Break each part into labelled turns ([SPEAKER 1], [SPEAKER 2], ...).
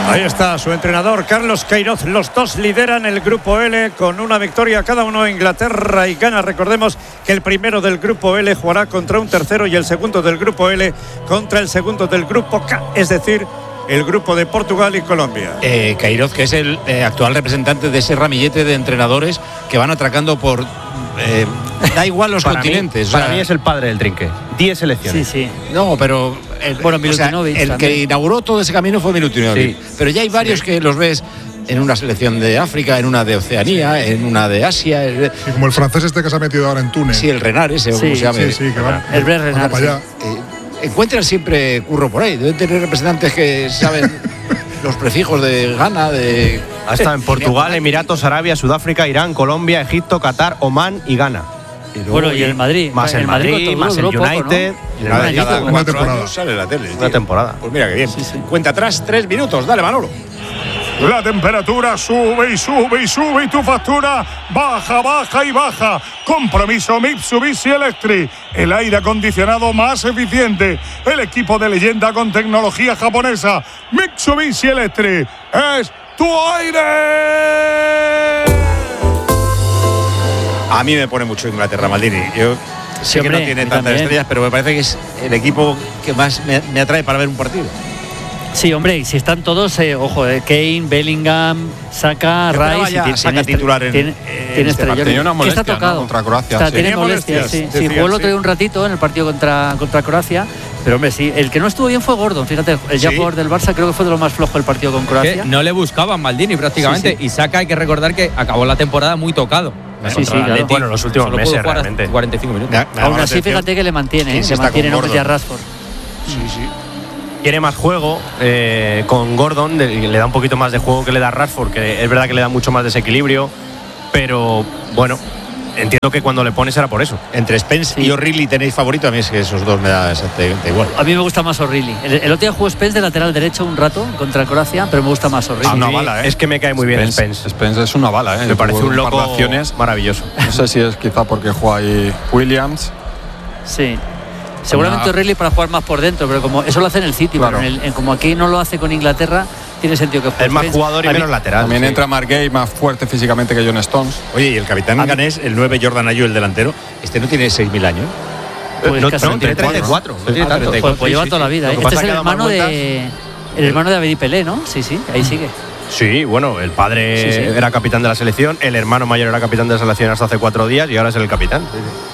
[SPEAKER 1] Ahí está su entrenador Carlos Queiroz. Los dos lideran el grupo L con una victoria cada uno. Inglaterra y Ghana. Recordemos que el primero del grupo L jugará contra un tercero y el segundo del grupo L contra el segundo del grupo K, es decir, el grupo de Portugal y Colombia.
[SPEAKER 2] Queiroz, que es el actual representante de ese ramillete de entrenadores que van atracando por da igual los continentes.
[SPEAKER 3] Para mí es el padre del trinque. 10 selecciones.
[SPEAKER 4] Sí.
[SPEAKER 2] No, pero
[SPEAKER 4] Milutinovic,
[SPEAKER 2] el que inauguró todo ese camino fue Milutinovic. Sí. Pero ya hay varios que los ves en una selección de África, en una de Oceanía, en una de Asia.
[SPEAKER 5] Y como el francés que se ha metido ahora en Túnez.
[SPEAKER 2] Sí, el Renard ese,
[SPEAKER 5] sí,
[SPEAKER 2] ¿cómo se llama?
[SPEAKER 5] Sí, que va.
[SPEAKER 4] El Brest Renard.
[SPEAKER 2] Encuentran siempre curro por ahí. Deben tener representantes que saben los prefijos de Ghana, de...
[SPEAKER 3] Ha estado en Portugal, Emiratos, Arabia, Sudáfrica, Irán, Colombia, Egipto, Qatar, Omán y Ghana.
[SPEAKER 4] Y el Madrid.
[SPEAKER 3] Más el Madrid, más el United.
[SPEAKER 5] Una temporada.
[SPEAKER 2] Sale la tele.
[SPEAKER 3] Una temporada.
[SPEAKER 2] Pues mira qué bien. Sí. Cuenta atrás 3 minutos. Dale, Manolo.
[SPEAKER 6] La temperatura sube y sube y sube y tu factura baja y baja. Compromiso Mitsubishi Electric. El aire acondicionado más eficiente. El equipo de leyenda con tecnología japonesa. Mitsubishi Electric. Es tu aire.
[SPEAKER 2] A mí me pone mucho Inglaterra, Maldini. Yo sé que no tiene tantas estrellas, pero me parece que es el equipo que más me atrae para ver un partido.
[SPEAKER 4] Sí, hombre, y si están todos, ojo, Kane, Bellingham, Saka, Rice.
[SPEAKER 2] Saka titular
[SPEAKER 4] tiene estrellas.
[SPEAKER 5] Tenía una molestia,
[SPEAKER 4] está tocado,
[SPEAKER 5] ¿no? Contra Croacia.
[SPEAKER 4] Tiene molestias, sí. Jugó el otro día un ratito en el partido contra Croacia. Pero hombre, sí, el que no estuvo bien fue Gordon. Fíjate, el jugador del Barça creo que fue de lo más flojo el partido con Croacia.
[SPEAKER 7] No le buscaban Maldini prácticamente. Sí. Y Saka, hay que recordar que acabó la temporada muy tocado.
[SPEAKER 4] Sí, claro.
[SPEAKER 3] Bueno, los últimos meses realmente.
[SPEAKER 7] 45 minutos.
[SPEAKER 4] Aún así, fíjate que le mantiene, le mantiene nombre a Rashford.
[SPEAKER 2] Sí.
[SPEAKER 3] Tiene más juego con Gordon, le da un poquito más de juego que le da Rashford, que es verdad que le da mucho más desequilibrio, pero bueno, entiendo que cuando le pones era por eso.
[SPEAKER 2] Entre Spence y O'Reilly tenéis favorito. A mí es que esos dos me da exactamente igual.
[SPEAKER 4] A mí me gusta más O'Reilly. El otro día jugó Spence de lateral derecho un rato contra Croacia, pero me gusta más O'Reilly.
[SPEAKER 3] Una bala, Es que me cae muy bien Spence.
[SPEAKER 5] Spence es una bala,
[SPEAKER 3] Me parece un loco maravilloso.
[SPEAKER 5] No sé si es quizá porque juega ahí Williams.
[SPEAKER 4] Sí. Seguramente O'Reilly para jugar más por dentro, pero como eso lo hace en el City, claro. Pero como aquí no lo hace con Inglaterra, tiene sentido que juegue.
[SPEAKER 3] Es más jugador y menos lateral.
[SPEAKER 5] También entra Mark Gay, más fuerte físicamente que John Stones.
[SPEAKER 2] Oye, y el capitán ganés, el 9 Jordan Ayew, el delantero, no tiene 6.000 años.
[SPEAKER 3] Pues no, tiene 34.
[SPEAKER 4] Pues lleva toda la vida. Este es el hermano de Abedi Pelé, ¿no? Sí, ahí sigue.
[SPEAKER 3] Sí, bueno, el padre era capitán de la selección, el hermano mayor era capitán de la selección hasta hace 4 días y ahora es el capitán.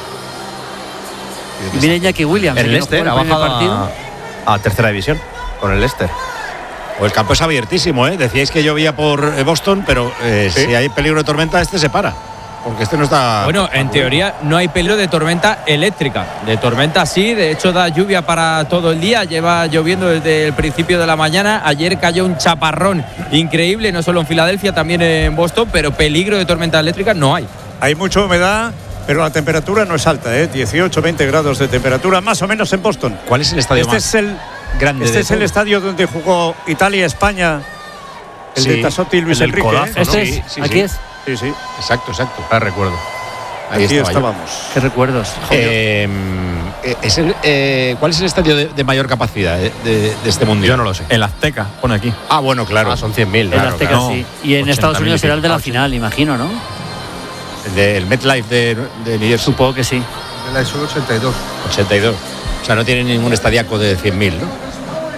[SPEAKER 4] Y viene Jackie Williams.
[SPEAKER 3] El Leicester ha bajado a tercera división con el Leicester.
[SPEAKER 2] O el campo es abiertísimo, ¿eh? Decíais que llovía por Boston, pero si hay peligro de tormenta, se para. Porque no está...
[SPEAKER 7] Bueno, en teoría no hay peligro de tormenta eléctrica. De tormenta sí, de hecho da lluvia para todo el día. Lleva lloviendo desde el principio de la mañana. Ayer cayó un chaparrón increíble, no solo en Filadelfia, también en Boston, pero peligro de tormenta eléctrica no hay.
[SPEAKER 1] Hay mucha humedad, pero la temperatura no es alta, 18, 20 grados de temperatura, más o menos en Boston.
[SPEAKER 2] ¿Cuál es el estadio más grande?
[SPEAKER 1] Este es el estadio donde jugó Italia-España, el de Tassotti y Luis Enrique.
[SPEAKER 3] Codazo, ¿no?
[SPEAKER 4] Aquí es.
[SPEAKER 2] Sí. Exacto.
[SPEAKER 3] Recuerdo.
[SPEAKER 2] Ahí
[SPEAKER 1] aquí estábamos.
[SPEAKER 4] Qué recuerdos.
[SPEAKER 2] ¿Cuál es el estadio de mayor capacidad de este mundial?
[SPEAKER 3] Yo no lo sé.
[SPEAKER 5] El Azteca, pone aquí.
[SPEAKER 2] Ah, bueno, claro.
[SPEAKER 3] Son 100.000.
[SPEAKER 4] El Azteca, sí. Y en Estados Unidos será el de la final, imagino, ¿no?
[SPEAKER 2] El MetLife de New Jersey.
[SPEAKER 4] Supongo que sí.
[SPEAKER 8] El de la 82.
[SPEAKER 2] 82. O sea, no tiene ningún estadiaco de 100.000, ¿no?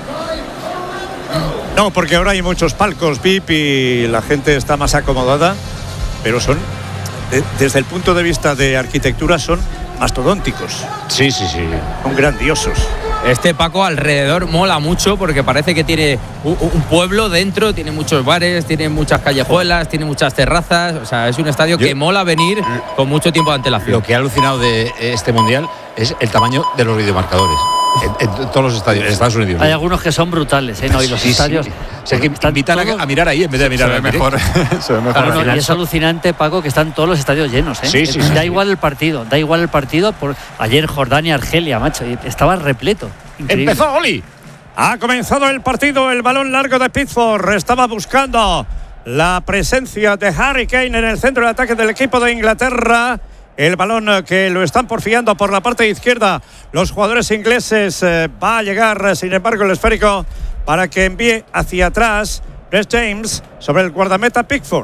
[SPEAKER 1] No, porque ahora hay muchos palcos VIP y la gente está más acomodada, pero son, desde el punto de vista de arquitectura, son mastodónticos.
[SPEAKER 2] Sí.
[SPEAKER 1] Son grandiosos.
[SPEAKER 7] Este, Paco, alrededor mola mucho porque parece que tiene un pueblo dentro, tiene muchos bares, tiene muchas callejuelas, tiene muchas terrazas. O sea, es un estadio que mola venir con mucho tiemo de antelación.
[SPEAKER 2] Lo que ha alucinado de este mundial es el tamaño de los videomarcadores. En todos los estadios, en Estados Unidos.
[SPEAKER 4] Hay algunos que son brutales, ¿no? Y los estadios.
[SPEAKER 2] O sea, que invitan a mirar ahí en vez de mirar al
[SPEAKER 5] mejor. Se ve mejor.
[SPEAKER 4] Claro, y es alucinante, Paco, que están todos los estadios llenos, ¿eh?
[SPEAKER 2] Sí.
[SPEAKER 4] Da igual el partido. Ayer Jordania-Argelia, macho, y estaba repleto. Increíble.
[SPEAKER 2] ¡Empezó, Oli!
[SPEAKER 1] Ha comenzado el partido, el balón largo de Pickford. Estaba buscando la presencia de Harry Kane en el centro de ataque del equipo de Inglaterra. El balón que lo están porfiando por la parte izquierda los jugadores ingleses. Va a llegar, sin embargo, el esférico para que envíe hacia atrás Reece James sobre el guardameta Pickford.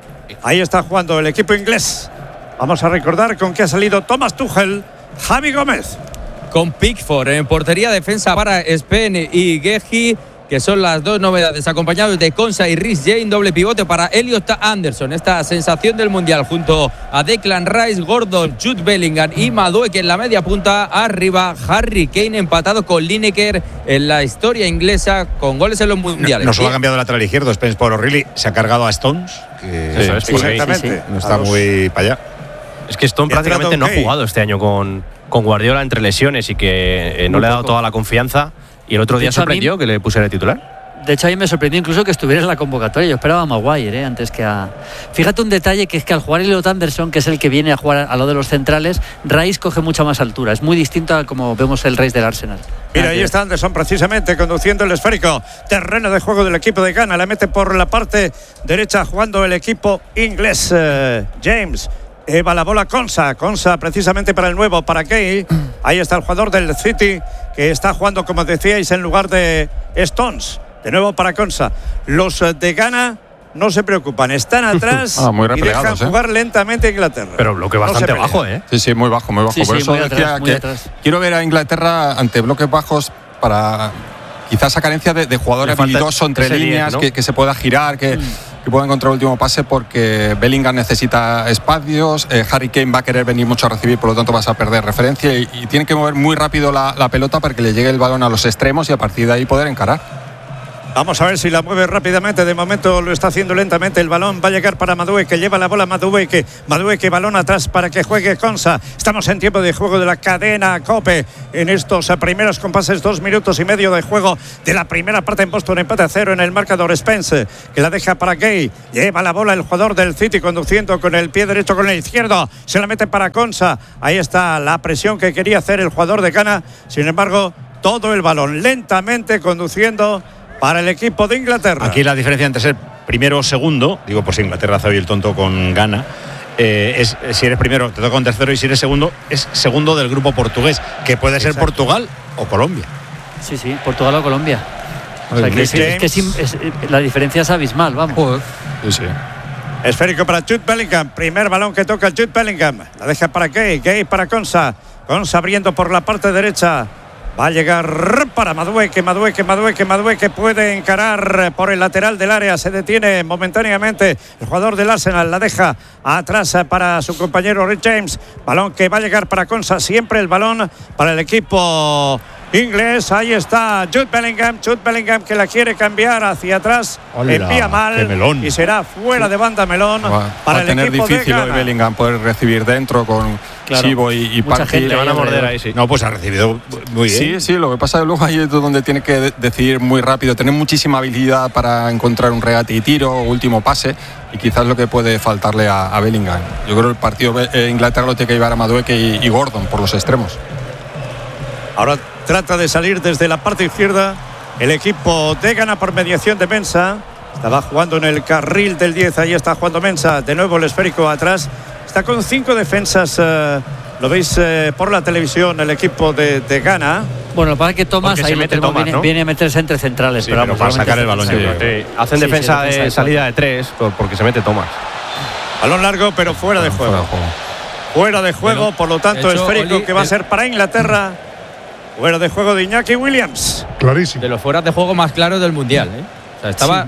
[SPEAKER 1] Ahí está jugando el equipo inglés. Vamos a recordar con qué ha salido Thomas Tuchel. Javi Gómez.
[SPEAKER 7] Con Pickford en portería, defensa para Spen y Gehi, que son las dos novedades, acompañados de Konsa y Reece James, doble pivote para Elliot Anderson, esta sensación del Mundial, junto a Declan Rice, Gordon, Jude Bellingham y Madueke en la media punta. Arriba, Harry Kane empatado con Lineker en la historia inglesa con goles en los mundiales.
[SPEAKER 2] No solo ha cambiado lateral izquierdo, Spence por O'Reilly, se ha cargado a Stones, que
[SPEAKER 3] eso es,
[SPEAKER 1] exactamente.
[SPEAKER 2] No está muy para allá.
[SPEAKER 3] Es que Stone prácticamente no ha jugado este año con Guardiola entre lesiones y que no le ha dado toda la confianza. Y el otro día sorprendió que le pusiera de titular.
[SPEAKER 4] De hecho, a mí me sorprendió incluso que estuviera en la convocatoria. Yo esperaba a Maguire antes que a... Fíjate un detalle, que es que al jugar Elliot Anderson, que es el que viene a jugar a lo de los centrales, Rice coge mucha más altura. Es muy distinto a como vemos el Rice del Arsenal.
[SPEAKER 1] Mira, ahí está Anderson precisamente conduciendo el esférico. Terreno de juego del equipo de Ghana. La mete por la parte derecha jugando el equipo inglés. James. Va la bola Konsa precisamente para el nuevo, para Kay. Ahí está el jugador del City, que está jugando, como decíais, en lugar de Stones. De nuevo para Konsa. Los de Ghana no se preocupan, están atrás
[SPEAKER 5] muy
[SPEAKER 1] y dejan jugar lentamente a Inglaterra.
[SPEAKER 3] Pero bloque bastante bajo, ¿eh?
[SPEAKER 5] Sí, muy bajo.
[SPEAKER 4] Sí,
[SPEAKER 5] por eso
[SPEAKER 4] muy
[SPEAKER 5] decía
[SPEAKER 4] atrás,
[SPEAKER 5] que quiero ver a Inglaterra ante bloques bajos para quizás esa carencia de jugador habilidoso entre líneas, ¿no? que se pueda girar, que pueda encontrar el último pase, porque Bellingham necesita espacios, Harry Kane va a querer venir mucho a recibir, por lo tanto vas a perder referencia y tiene que mover muy rápido la pelota para que le llegue el balón a los extremos y a partir de ahí poder encarar.
[SPEAKER 1] Vamos a ver si la mueve rápidamente. De momento lo está haciendo lentamente. El balón va a llegar para Madueke. Lleva la bola Madueke. Balón atrás para que juegue Konsa. Estamos en tiempo de juego de la cadena COPE. En estos primeros compases, 2 minutos y medio de juego de la primera parte en Boston. Empate a 0 en el marcador. Spence, que la deja para Gay. Lleva la bola el jugador del City conduciendo con el pie derecho, con el izquierdo. Se la mete para Konsa. Ahí está la presión que quería hacer el jugador de Ghana. Sin embargo, todo el balón lentamente conduciendo para el equipo de Inglaterra.
[SPEAKER 2] Aquí la diferencia entre ser primero o segundo, digo por si Inglaterra hace hoy el tonto con Ghana, es si eres primero te toca un tercero y si eres segundo es segundo del grupo portugués, que puede ser Portugal o Colombia.
[SPEAKER 4] Sí, Portugal o Colombia. O sea, la diferencia es abismal, vamos.
[SPEAKER 5] Sí.
[SPEAKER 1] Esférico para Jude Bellingham. Primer balón que toca Jude Bellingham. La deja para Gay para Konsa abriendo por la parte derecha. Va a llegar para Madueke puede encarar por el lateral del área, se detiene momentáneamente el jugador del Arsenal, la deja atrás para su compañero Reece James, balón que va a llegar para Konsa, siempre el balón para el equipo inglés. Ahí está Jude Bellingham que la quiere cambiar hacia atrás.
[SPEAKER 2] Hola,
[SPEAKER 1] envía mal y será fuera de banda melón para el equipo de Ghana.
[SPEAKER 5] Difícil hoy Bellingham poder recibir dentro con Chivo y
[SPEAKER 3] mucha gente le van a morder ahí, sí.
[SPEAKER 2] No, pues ha recibido muy bien.
[SPEAKER 5] Sí, lo que pasa es que luego ahí es donde tiene que decidir muy rápido, tener muchísima habilidad para encontrar un regate y tiro, último pase, y quizás lo que puede faltarle a Bellingham. Yo creo que el partido Inglaterra lo tiene que llevar a Madueke y Gordon por los extremos.
[SPEAKER 1] Ahora trata de salir desde la parte izquierda el equipo de Ghana por mediación de Mensah. Estaba jugando en el carril del 10, ahí está jugando Mensah. De nuevo el esférico atrás. Está con 5 defensas, lo veis por la televisión, el equipo de Ghana.
[SPEAKER 4] Bueno, para que Thomas ahí viene a meterse entre centrales,
[SPEAKER 2] sí, pero para sacar el balón.
[SPEAKER 3] Hacen defensa de salida de 3 porque se mete Thomas.
[SPEAKER 1] Balón largo, pero fuera de juego. Fuera de juego, por lo tanto, esférico que va a ser para Inglaterra. Fuera de juego de Iñaki Williams.
[SPEAKER 6] Clarísimo.
[SPEAKER 7] De los fueras de juego más claros del Mundial, ¿eh? O sea, estaba,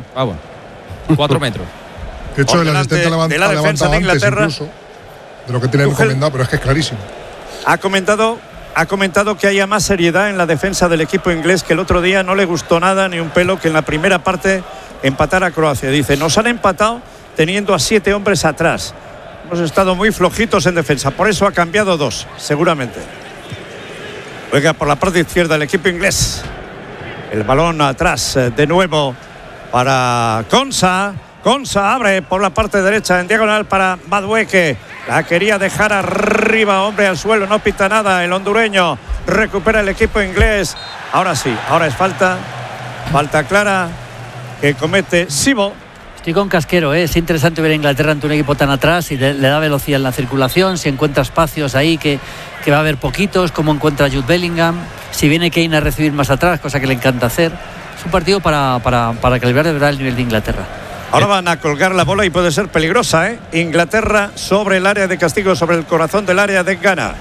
[SPEAKER 7] 4 metros.
[SPEAKER 6] De hecho, el asistente
[SPEAKER 1] de la defensa de Inglaterra,
[SPEAKER 6] incluso, de lo que tiene encomendado, pero es que es clarísimo.
[SPEAKER 1] Ha comentado que haya más seriedad en la defensa del equipo inglés, que el otro día no le gustó nada ni un pelo que en la primera parte empatara a Croacia. Dice, nos han empatado teniendo a 7 hombres atrás. Hemos estado muy flojitos en defensa, por eso ha cambiado 2, seguramente. Juega por la parte izquierda el equipo inglés. El balón atrás de nuevo para Konsa. Konsa abre por la parte derecha en diagonal para Madueke. La quería dejar arriba, hombre al suelo, no pita nada el hondureño. Recupera el equipo inglés. Ahora sí, ahora es falta clara que comete Sibo.
[SPEAKER 4] Estoy con Casquero, es interesante ver a Inglaterra ante un equipo tan atrás y le da velocidad en la circulación, si encuentra espacios ahí que va a haber poquitos, como encuentra Jude Bellingham, si viene Kane a recibir más atrás, cosa que le encanta hacer. Es un partido para calibrar de verdad el nivel de Inglaterra.
[SPEAKER 1] Ahora van a colgar la bola y puede ser peligrosa, ¿eh? Inglaterra sobre el área de castigo, sobre el corazón del área de Ghana.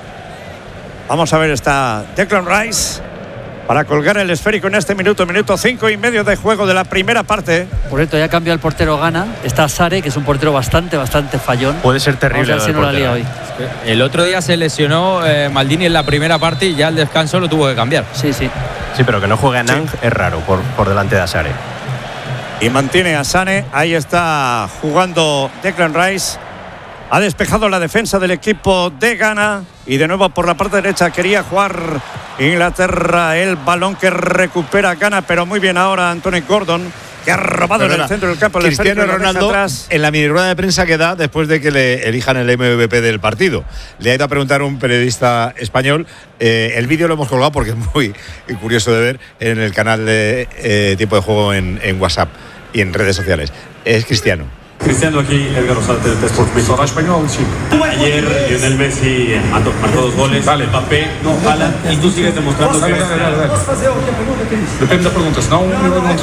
[SPEAKER 1] Vamos a ver, está Declan Rice para colgar el esférico en este minuto 5 y medio de juego de la primera parte.
[SPEAKER 4] Por cierto, ya cambió el portero Ghana. Está Sare, que es un portero bastante fallón.
[SPEAKER 3] Puede ser terrible.
[SPEAKER 4] Vamos a ver si no la lía hoy.
[SPEAKER 7] El otro día se lesionó Maldini en la primera parte y ya al descanso lo tuvo que cambiar.
[SPEAKER 4] Sí,
[SPEAKER 3] pero que no juegue a Nang es raro por delante de Asare.
[SPEAKER 1] Y mantiene a Sane. Ahí está jugando Declan Rice. Ha despejado la defensa del equipo de Ghana. Y de nuevo por la parte derecha quería jugar Inglaterra el balón que recupera Ghana. Pero muy bien ahora Anthony Gordon, que ha robado en el centro del campo.
[SPEAKER 2] Cristiano Ronaldo, en la mini rueda de prensa que da después de que le elijan el MVP del partido, le ha ido a preguntar a un periodista español. El vídeo lo hemos colgado porque es muy curioso de ver en el canal de Tiempo de Juego en WhatsApp y en redes sociales. Es Cristiano.
[SPEAKER 8] Cristiano, aquí Edgar Rosales del Sport México. Español, sí. Ayer Lionel Messi marcó 2 goles. Vale. Mbappé, Haaland, y tú sigues demostrando que eres...
[SPEAKER 6] Depende de las preguntas, no un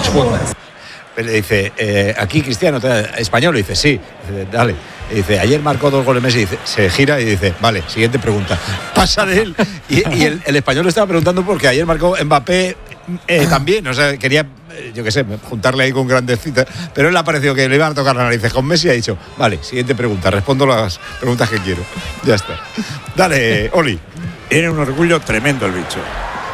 [SPEAKER 2] Le dice, aquí Cristiano, español, le dice, sí, dice, dale. Le dice, ayer marcó 2 goles Messi, dice, se gira y dice, vale, siguiente pregunta. Pasa de él. Y el español le estaba preguntando porque ayer marcó Mbappé también, o sea, quería, yo qué sé, juntarle ahí con grandes citas, pero él le ha parecido que le iban a tocar las narices con Messi y ha dicho, vale, siguiente pregunta, respondo las preguntas que quiero. Ya está. Dale, Oli.
[SPEAKER 1] Tiene un orgullo tremendo el bicho.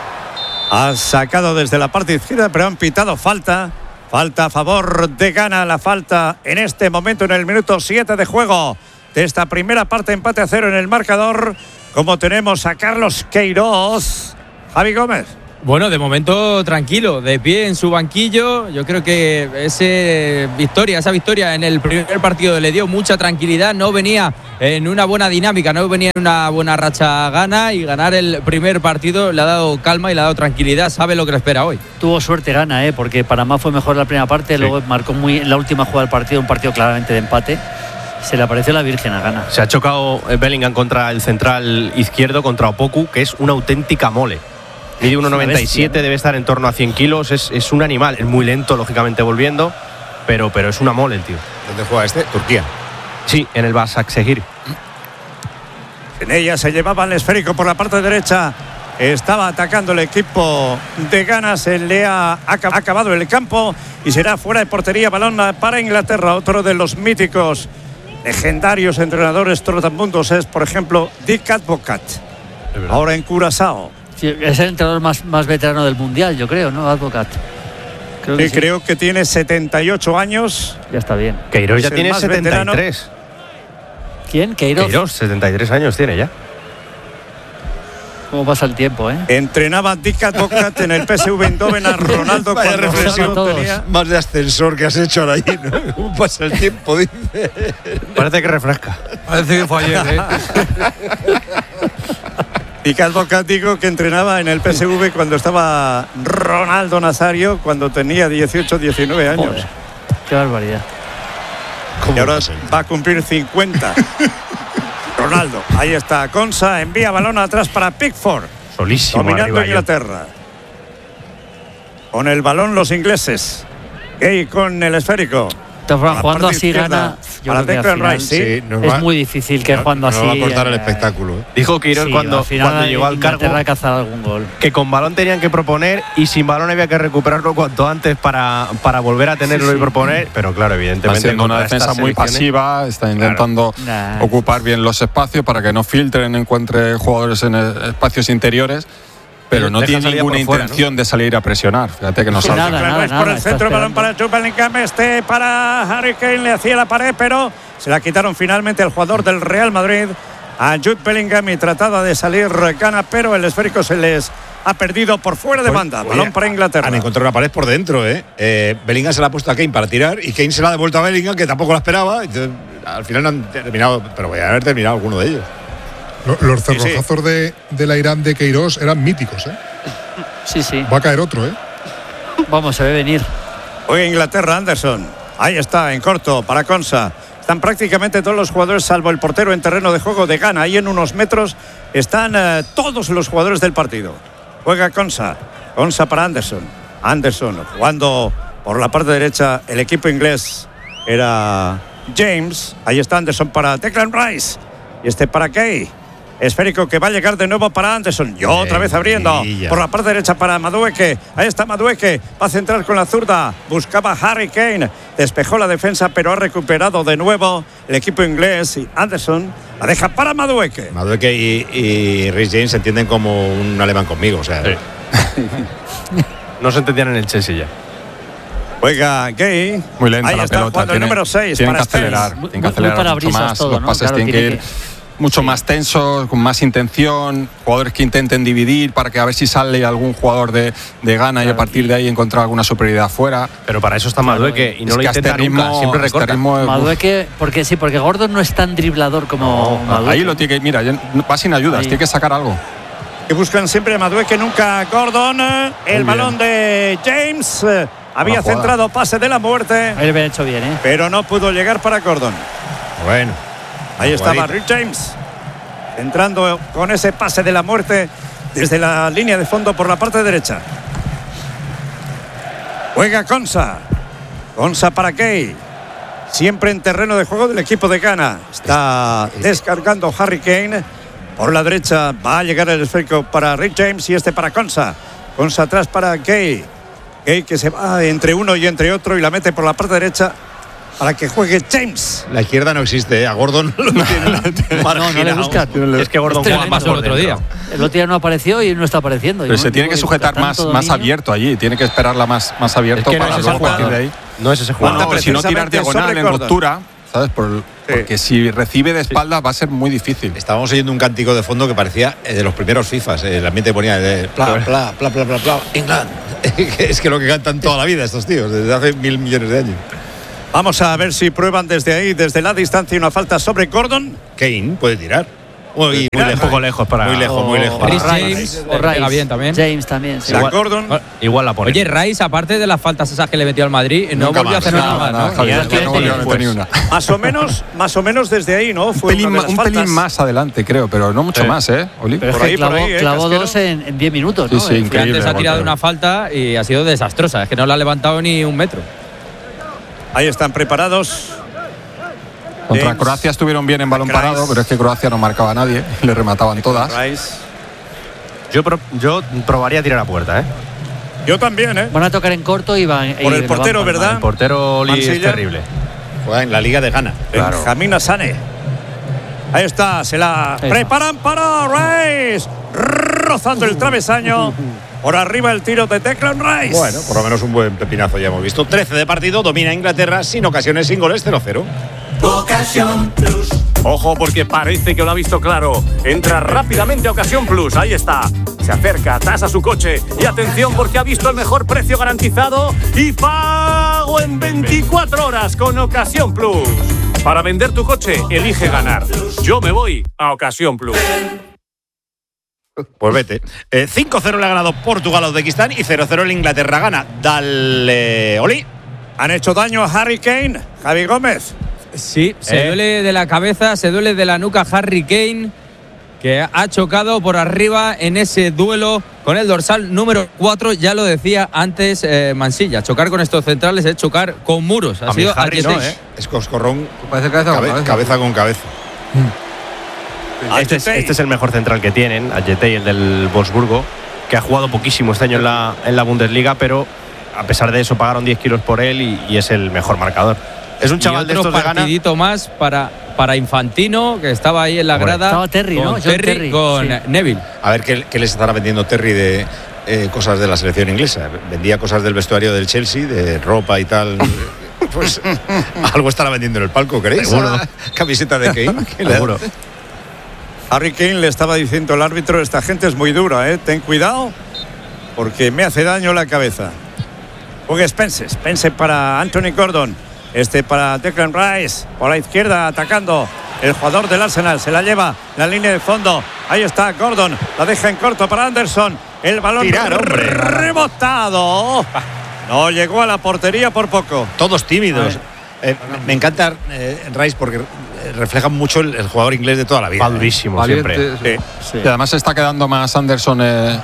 [SPEAKER 1] Ha sacado desde la parte izquierda, pero han pitado falta. Falta a favor de Ghana, la falta en este momento en el minuto 7 de juego de esta primera parte, empate a 0 en el marcador, como tenemos a Carlos Queiroz. Javi Gómez.
[SPEAKER 7] Bueno, de momento tranquilo, de pie en su banquillo. Yo creo que esa victoria en el primer partido le dio mucha tranquilidad. No venía en una buena dinámica, no venía en una buena racha Ghana, y ganar el primer partido le ha dado calma y le ha dado tranquilidad. Sabe lo que le espera hoy.
[SPEAKER 4] Tuvo suerte Ghana, porque Panamá fue mejor la primera parte, sí. Luego marcó en la última jugada del partido, un partido claramente de empate. Se le apareció la Virgen a Ghana.
[SPEAKER 3] Se ha chocado Bellingham contra el central izquierdo, contra Opoku, que es una auténtica mole. Mide 1,97, debe estar en torno a 100 kilos, es un animal, es muy lento, lógicamente volviendo, pero es una mole el tío.
[SPEAKER 2] ¿Dónde juega este? Turquía.
[SPEAKER 3] Sí, en el Başakşehir.
[SPEAKER 1] En ella se llevaba el esférico por la parte derecha, estaba atacando el equipo de Ghana, se le ha acabado el campo y será fuera de portería, balón para Inglaterra. Otro de los míticos, legendarios entrenadores trotamundos es, por ejemplo, Dick Advocat, ahora en Curazao.
[SPEAKER 4] Sí, es el entrenador más veterano del mundial, yo creo, ¿no? Advocat.
[SPEAKER 1] Creo que tiene 78 años.
[SPEAKER 4] Ya está bien.
[SPEAKER 3] Queiroz ya tiene 73. Veterano.
[SPEAKER 4] ¿Quién? Queiroz,
[SPEAKER 3] 73 años tiene ya.
[SPEAKER 4] ¿Cómo pasa el tiempo,
[SPEAKER 1] Entrenaba Dick Advocat en el PSV Eindhoven a Ronaldo.
[SPEAKER 2] Vaya reflexión más de ascensor que has hecho ahora ahí, ¿no? ¿Cómo pasa el tiempo? Dice.
[SPEAKER 3] Parece que refresca.
[SPEAKER 6] Parece que fue ayer,
[SPEAKER 1] Dick Advocat, digo, que entrenaba en el PSV cuando estaba Ronaldo Nazario, cuando tenía 18, 19 años.
[SPEAKER 4] Joder, qué barbaridad.
[SPEAKER 1] Y ahora va a cumplir 50. Ronaldo, ahí está Konsa, envía balón atrás para Pickford.
[SPEAKER 3] Solísimo.
[SPEAKER 1] Dominando Inglaterra. Con el balón los ingleses. Gay con el esférico.
[SPEAKER 4] Jugando así Ghana, yo creo que al final,
[SPEAKER 2] sí,
[SPEAKER 4] es muy difícil que jugando así.
[SPEAKER 2] No va a cortar el espectáculo.
[SPEAKER 3] Dijo Queiroz cuando llegó al cargo
[SPEAKER 4] cazar algún gol.
[SPEAKER 3] Que con balón tenían que proponer y sin balón había que recuperarlo cuanto antes para volver a tenerlo y proponer. Pero claro, evidentemente
[SPEAKER 5] haciendo una defensa muy pasiva, está intentando ocupar bien los espacios para que no filtren, encuentre jugadores en espacios interiores. Pero no tiene ninguna intención de salir a presionar. Fíjate que no sale.
[SPEAKER 1] Nada, por el centro, balón para Jude Bellingham, para Harry Kane, le hacía la pared, pero se la quitaron finalmente al jugador del Real Madrid, a Jude Bellingham, y trataba de salir Ghana, pero el esférico se les ha perdido por fuera de banda. Balón para Inglaterra.
[SPEAKER 2] Han encontrado una pared por dentro, Bellingham se la ha puesto a Kane para tirar y Kane se la ha devuelto a Bellingham, que tampoco la esperaba. Entonces, al final no han terminado, pero voy a haber terminado alguno de ellos.
[SPEAKER 6] Los cerrojazos de la Irán de Queiroz eran míticos,
[SPEAKER 4] Sí.
[SPEAKER 6] Va a caer otro,
[SPEAKER 4] Vamos, se ve venir.
[SPEAKER 1] Hoy Inglaterra, Anderson. Ahí está, en corto, para Konsa. Están prácticamente todos los jugadores, salvo el portero, en terreno de juego de Ghana. Ahí en unos metros están todos los jugadores del partido. Juega Konsa. Konsa para Anderson. Anderson. Jugando por la parte derecha el equipo inglés era James. Ahí está Anderson para Declan Rice. Y para Kay. Esférico que va a llegar de nuevo para Anderson. Y otra vez abriendo por la parte derecha para Madueke. Ahí está Madueke. Va a centrar con la zurda. Buscaba Harry Kane. Despejó la defensa, pero ha recuperado de nuevo el equipo inglés. Y Anderson la deja para Madueke.
[SPEAKER 2] Madueke y Reece James se entienden como un alemán conmigo. O sea,
[SPEAKER 3] sí. No se entendían en el Chelsea ya.
[SPEAKER 1] Juega Gay.
[SPEAKER 5] Muy lenta
[SPEAKER 1] ahí
[SPEAKER 5] la
[SPEAKER 1] está
[SPEAKER 5] pelota.
[SPEAKER 1] El número 6
[SPEAKER 5] tienen
[SPEAKER 1] para
[SPEAKER 5] que acelerar. Tienen que acelerar mucho más.
[SPEAKER 4] Todo,
[SPEAKER 5] los pases
[SPEAKER 4] claro,
[SPEAKER 5] tienen que ir mucho más tensos, con más intención. Jugadores que intenten dividir para que a ver si sale algún jugador de Ghana y a partir de ahí encontrar alguna superioridad fuera.
[SPEAKER 3] Pero para eso está Madueke y no lo intenta nunca, siempre recorta.
[SPEAKER 4] Madueke, porque Gordon no es tan driblador como Madueke.
[SPEAKER 5] Ahí lo tiene que, mira, va sin ayudas, tiene que sacar algo.
[SPEAKER 1] Que buscan siempre a Madueke, nunca Gordon. El balón de James. Había centrado pase de la muerte.
[SPEAKER 4] Ahí lo había hecho bien,
[SPEAKER 1] pero no pudo llegar para Gordon.
[SPEAKER 2] Bueno.
[SPEAKER 1] Ahí estaba Rick James, entrando con ese pase de la muerte desde la línea de fondo por la parte derecha. Juega Konsa. Konsa para Kay. Siempre en terreno de juego del equipo de Ghana. Está descargando Harry Kane. Por la derecha va a llegar el esférico para Rick James y para Konsa. Konsa atrás para Kay. Kay que se va entre uno y entre otro y la mete por la parte derecha para que juegue James.
[SPEAKER 2] La izquierda no existe, a Gordon lo tiene
[SPEAKER 4] no le busca.
[SPEAKER 3] Es que Gordon juega más por otro día.
[SPEAKER 4] El otro día no apareció y no está apareciendo.
[SPEAKER 5] Pero se tiene que sujetar más abierto allí, tiene que esperarla más abierto para luego partir de ahí.
[SPEAKER 3] No es ese jugador.
[SPEAKER 5] No, si no tirar diagonal en ruptura, ¿sabes? Porque si recibe de espaldas va a ser muy difícil.
[SPEAKER 2] Estábamos oyendo un cántico de fondo que parecía de los primeros FIFAs. El ambiente ponía de pla, England. Es que lo que cantan toda la vida estos tíos, desde hace 1.000 millones de años.
[SPEAKER 1] Vamos a ver si prueban desde ahí, desde la distancia, una falta sobre Gordon.
[SPEAKER 2] Kane puede tirar.
[SPEAKER 3] Muy lejos para.
[SPEAKER 2] Muy lejos.
[SPEAKER 7] James pega bien también.
[SPEAKER 4] James también. Sí.
[SPEAKER 1] Gordon.
[SPEAKER 3] Igual la pone.
[SPEAKER 7] Oye, Rice, aparte de las faltas esas que le metió al Madrid, no volvió a hacer nada más, ¿no?
[SPEAKER 5] No volvió a meter ni una.
[SPEAKER 1] Más o menos desde ahí, ¿no?
[SPEAKER 5] Fue un pelín más adelante, creo, pero no mucho más, Oli.
[SPEAKER 4] Pero es que clavó dos en 10 minutos, ¿no?
[SPEAKER 5] Sí, increíble.
[SPEAKER 7] Antes ha tirado una falta y ha sido desastrosa. Es que no la ha levantado ni un metro.
[SPEAKER 1] Ahí están preparados.
[SPEAKER 5] Contra Croacia estuvieron bien en balón parado, pero es que Croacia no marcaba a nadie, le remataban todas.
[SPEAKER 3] Yo probaría a tirar a puerta,
[SPEAKER 1] Yo también,
[SPEAKER 4] Van a tocar en corto y van.
[SPEAKER 1] Por el portero, ¿verdad?
[SPEAKER 3] El portero Oli es terrible.
[SPEAKER 2] Juega en la Liga de Ghana.
[SPEAKER 1] Claro. Benjamín Asane. Ahí está, se la preparan para Rice. Rozando el travesaño. Por arriba el tiro de Declan Rice.
[SPEAKER 2] Bueno, por lo menos un buen pepinazo ya hemos visto. 13 de partido, domina Inglaterra sin ocasiones, sin goles, 0-0.
[SPEAKER 9] Ocasión Plus. Ojo porque parece que lo ha visto claro. Entra rápidamente a Ocasión Plus, ahí está. Se acerca, tasa su coche y atención porque ha visto el mejor precio garantizado y pago en 24 horas con Ocasión Plus. Para vender tu coche, elige ganar. Yo me voy a Ocasión Plus.
[SPEAKER 2] Pues vete. 5-0 le ha ganado Portugal a Uzbekistán y 0-0 el Inglaterra gana. Dale, Oli.
[SPEAKER 1] Han hecho daño a Harry Kane, Javi Gómez.
[SPEAKER 7] Sí, se duele de la cabeza, se duele de la nuca Harry Kane, que ha chocado por arriba en ese duelo con el dorsal número 4. Ya lo decía antes Mansilla, chocar con estos centrales es chocar con muros. Ha sido
[SPEAKER 3] Harry no,
[SPEAKER 2] es coscorrón,
[SPEAKER 5] cabeza
[SPEAKER 2] con cabeza.
[SPEAKER 3] Este es el mejor central que tienen, Ayetey, el del Wolfsburgo, que ha jugado poquísimo este año en la Bundesliga, pero a pesar de eso pagaron 10 kilos por él y es el mejor marcador. Es un chaval de estos de Ghana.
[SPEAKER 7] Partidito más para Infantino, que estaba ahí en la grada.
[SPEAKER 4] Estaba Terry, ¿no?
[SPEAKER 7] Terry con Neville.
[SPEAKER 2] A ver qué les estará vendiendo Terry de cosas de la selección inglesa. Vendía cosas del vestuario del Chelsea, de ropa y tal. Pues algo estará vendiendo en el palco, ¿creéis?
[SPEAKER 3] Seguro.
[SPEAKER 2] Camiseta de Kane.
[SPEAKER 3] Seguro.
[SPEAKER 1] Harry Kane le estaba diciendo al árbitro: esta gente es muy dura, ten cuidado porque me hace daño la cabeza. Juega Spence para Anthony Gordon, para Declan Rice, por la izquierda atacando el jugador del Arsenal, se la lleva la línea de fondo, ahí está Gordon, la deja en corto para Anderson, el balón rebotado, no llegó a la portería por poco.
[SPEAKER 2] Todos tímidos. Me encanta Rice porque refleja mucho el jugador inglés de toda la vida.
[SPEAKER 3] Va durísimo siempre.
[SPEAKER 5] Sí. Y además se está quedando más Anderson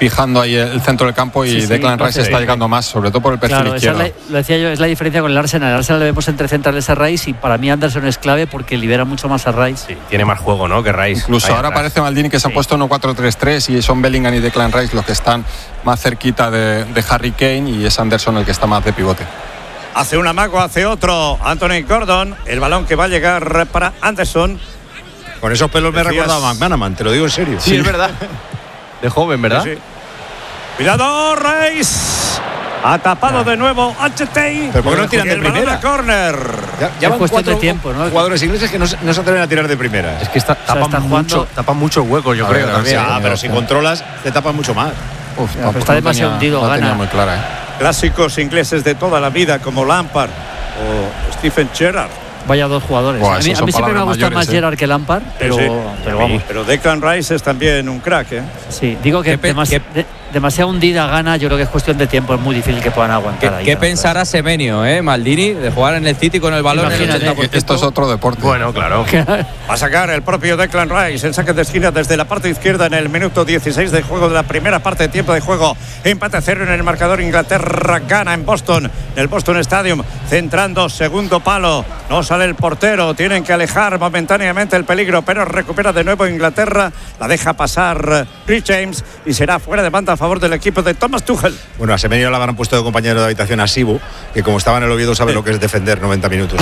[SPEAKER 5] fijando ahí el centro del campo y Declan Rice está llegando más, sobre todo por el perfil izquierdo.
[SPEAKER 4] Lo decía yo, es la diferencia con el Arsenal. El Arsenal le vemos entre centrales a Rice y para mí Anderson es clave porque libera mucho más a Rice.
[SPEAKER 3] Sí, tiene más juego, ¿no?, que Rice.
[SPEAKER 5] Incluso ahora parece, Maldini, que se han puesto 1-4-3-3 y son Bellingham y Declan Rice los que están más cerquita de Harry Kane y es Anderson el que está más de pivote.
[SPEAKER 1] Hace un amago, hace otro Anthony Gordon. El balón que va a llegar para Anderson.
[SPEAKER 2] Con esos pelos me recuerda a McManaman, te lo digo en serio.
[SPEAKER 3] Sí, es verdad. De joven, ¿verdad?
[SPEAKER 1] Sí. Cuidado, Rice. Ha tapado de nuevo HT.
[SPEAKER 2] Pero ¿por qué no tiran de primera?
[SPEAKER 1] Córner.
[SPEAKER 2] Ya van
[SPEAKER 4] cuestión
[SPEAKER 2] 4
[SPEAKER 4] de tiempo, ¿no?
[SPEAKER 2] jugadores ingleses que no se atreven a tirar de primera.
[SPEAKER 3] Es que tapan muchos huecos, yo creo. También.
[SPEAKER 2] Pero si controlas, te tapan mucho más.
[SPEAKER 4] Pero está demasiado hundido, Gana.
[SPEAKER 5] Muy clara,
[SPEAKER 1] Clásicos ingleses de toda la vida como Lampard o Stephen Gerrard.
[SPEAKER 4] Vaya dos jugadores.
[SPEAKER 5] Buah,
[SPEAKER 4] a mí siempre me ha gustado más Gerrard que Lampard, pero vamos.
[SPEAKER 1] Pero Declan Rice es también un crack, ¿eh?
[SPEAKER 4] Sí, digo que demasiado hundida Gana, yo creo que es cuestión de tiempo, es muy difícil que puedan aguantar ahí.
[SPEAKER 7] ¿Qué pensará Semenyo, Maldini, de jugar en el City con el balón?
[SPEAKER 5] Esto es otro deporte.
[SPEAKER 3] Bueno, claro.
[SPEAKER 1] Va a sacar el propio Declan Rice el saque de esquina desde la parte izquierda en el minuto 16 de juego de la primera parte de tiempo de juego. Empate a 0 en el marcador. Inglaterra gana en Boston, en el Boston Stadium, centrando segundo palo. No sale el portero, tienen que alejar momentáneamente el peligro, pero recupera de nuevo Inglaterra. La deja pasar Rhys James y será fuera de banda a favor del equipo de Thomas Tuchel.
[SPEAKER 2] Bueno, a Semenyo le habrán puesto de compañero de habitación a Sibu, que como estaba en el Oviedo sabe lo que es defender 90 minutos.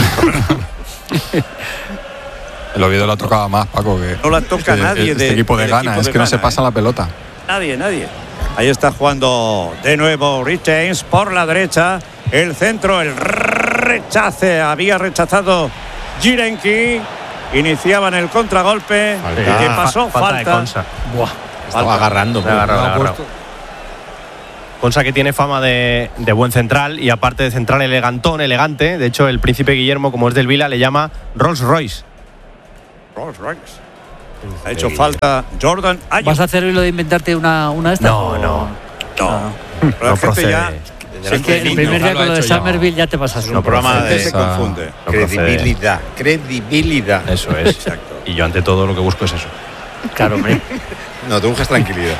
[SPEAKER 5] El Oviedo la tocaba más, Paco, que
[SPEAKER 1] no la toca nadie
[SPEAKER 5] este equipo de Ghana, es que no se pasa la pelota.
[SPEAKER 1] Nadie. Ahí está jugando de nuevo Rhys James por la derecha. El centro, el rechace. Había rechazado Jirenki. Iniciaban el contragolpe. ¿Qué pasó? Falta.
[SPEAKER 2] Estaba agarrando.
[SPEAKER 3] Konsa, que tiene fama de buen central y aparte de central elegante. De hecho, el príncipe Guillermo, como es del Vila, le llama Rolls Royce.
[SPEAKER 1] Ha hecho falta Jordan Ayew.
[SPEAKER 4] ¿Vas a hacer lo de inventarte una de estas?
[SPEAKER 3] No.
[SPEAKER 1] No procede.
[SPEAKER 4] Es que el primer día con lo de Somerville ya te pasas.
[SPEAKER 2] Un programa
[SPEAKER 1] se confunde.
[SPEAKER 2] Credibilidad.
[SPEAKER 3] Eso es. Exacto. Y yo ante todo lo que busco es eso.
[SPEAKER 4] Claro, hombre.
[SPEAKER 2] No, tú buscas tranquilidad.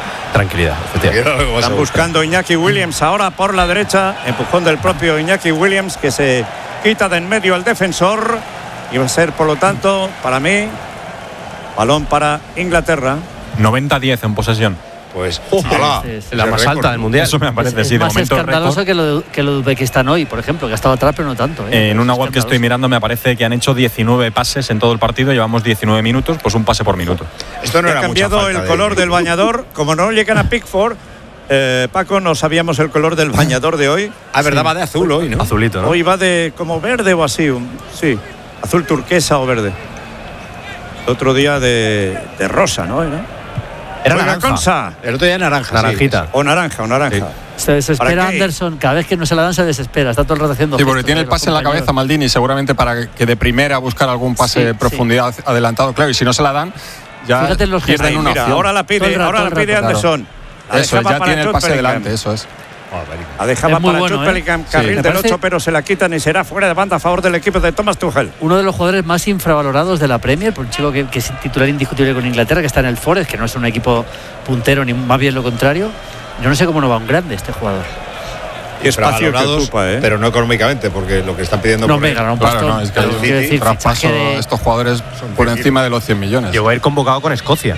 [SPEAKER 1] Están buscando Iñaki Williams ahora por la derecha. Empujón del propio Iñaki Williams, que se quita de en medio al defensor. Y va a ser, por lo tanto, para mí, balón para Inglaterra.
[SPEAKER 10] 90-10 en posesión.
[SPEAKER 2] Pues
[SPEAKER 3] la más alta del mundial.
[SPEAKER 10] Eso me parece,
[SPEAKER 4] es
[SPEAKER 10] sí, de
[SPEAKER 4] más
[SPEAKER 10] momento
[SPEAKER 4] escandaloso que lo de Uzbekistán hoy, por ejemplo, que ha estado atrás, pero no tanto.
[SPEAKER 10] En una web que estoy mirando me parece que han hecho 19 pases en todo el partido. Llevamos 19 minutos, pues un pase por minuto.
[SPEAKER 2] Esto no era
[SPEAKER 1] cambiado el color del bañador. Como no llegan a Pickford, Paco, no sabíamos el color del bañador de hoy.
[SPEAKER 2] Verdad, va de azul hoy, ¿no?
[SPEAKER 3] Azulito, ¿no?
[SPEAKER 1] Hoy va de como verde o así. Sí, azul turquesa o verde. Otro día de rosa, ¿no?
[SPEAKER 3] Era naranja.
[SPEAKER 1] Consa.
[SPEAKER 2] El otro día naranja.
[SPEAKER 3] Naranjita.
[SPEAKER 2] Sí.
[SPEAKER 1] O naranja.
[SPEAKER 3] Sí.
[SPEAKER 4] Se desespera Anderson, cada vez que no se la dan se desespera, está todo el rato haciendo.
[SPEAKER 5] Sí, porque tiene el pase en la cabeza Maldini, seguramente para que de primera buscar algún pase de profundidad adelantado, claro, y si no se la dan, ya pierden una opción.
[SPEAKER 1] Ahora la pide Anderson.
[SPEAKER 5] Claro. Eso, ya tiene el pase delante, eso es.
[SPEAKER 1] La dejaba para
[SPEAKER 4] bueno,
[SPEAKER 1] Jude Bellingham, carril del 8, pero se la quitan y será fuera de banda a favor del equipo de Thomas Tuchel.
[SPEAKER 4] Uno de los jugadores más infravalorados de la Premier, por un chico que es titular indiscutible con Inglaterra, que está en el Forest, que no es un equipo puntero, ni más bien lo contrario. Yo no sé cómo no va un grande este jugador.
[SPEAKER 1] Y espacio que ocupa,
[SPEAKER 2] pero no económicamente, porque lo que están pidiendo
[SPEAKER 4] no me gana un postón.
[SPEAKER 5] Claro, no, es que el traspaso de estos jugadores por encima de los 100 millones.
[SPEAKER 3] Llegó a ir convocado con Escocia.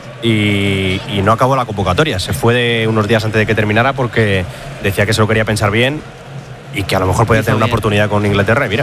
[SPEAKER 3] Y no acabó la convocatoria. Se fue de unos días antes de que terminara porque decía que se lo quería pensar bien y que a lo mejor podía tener una oportunidad con Inglaterra. Y mira.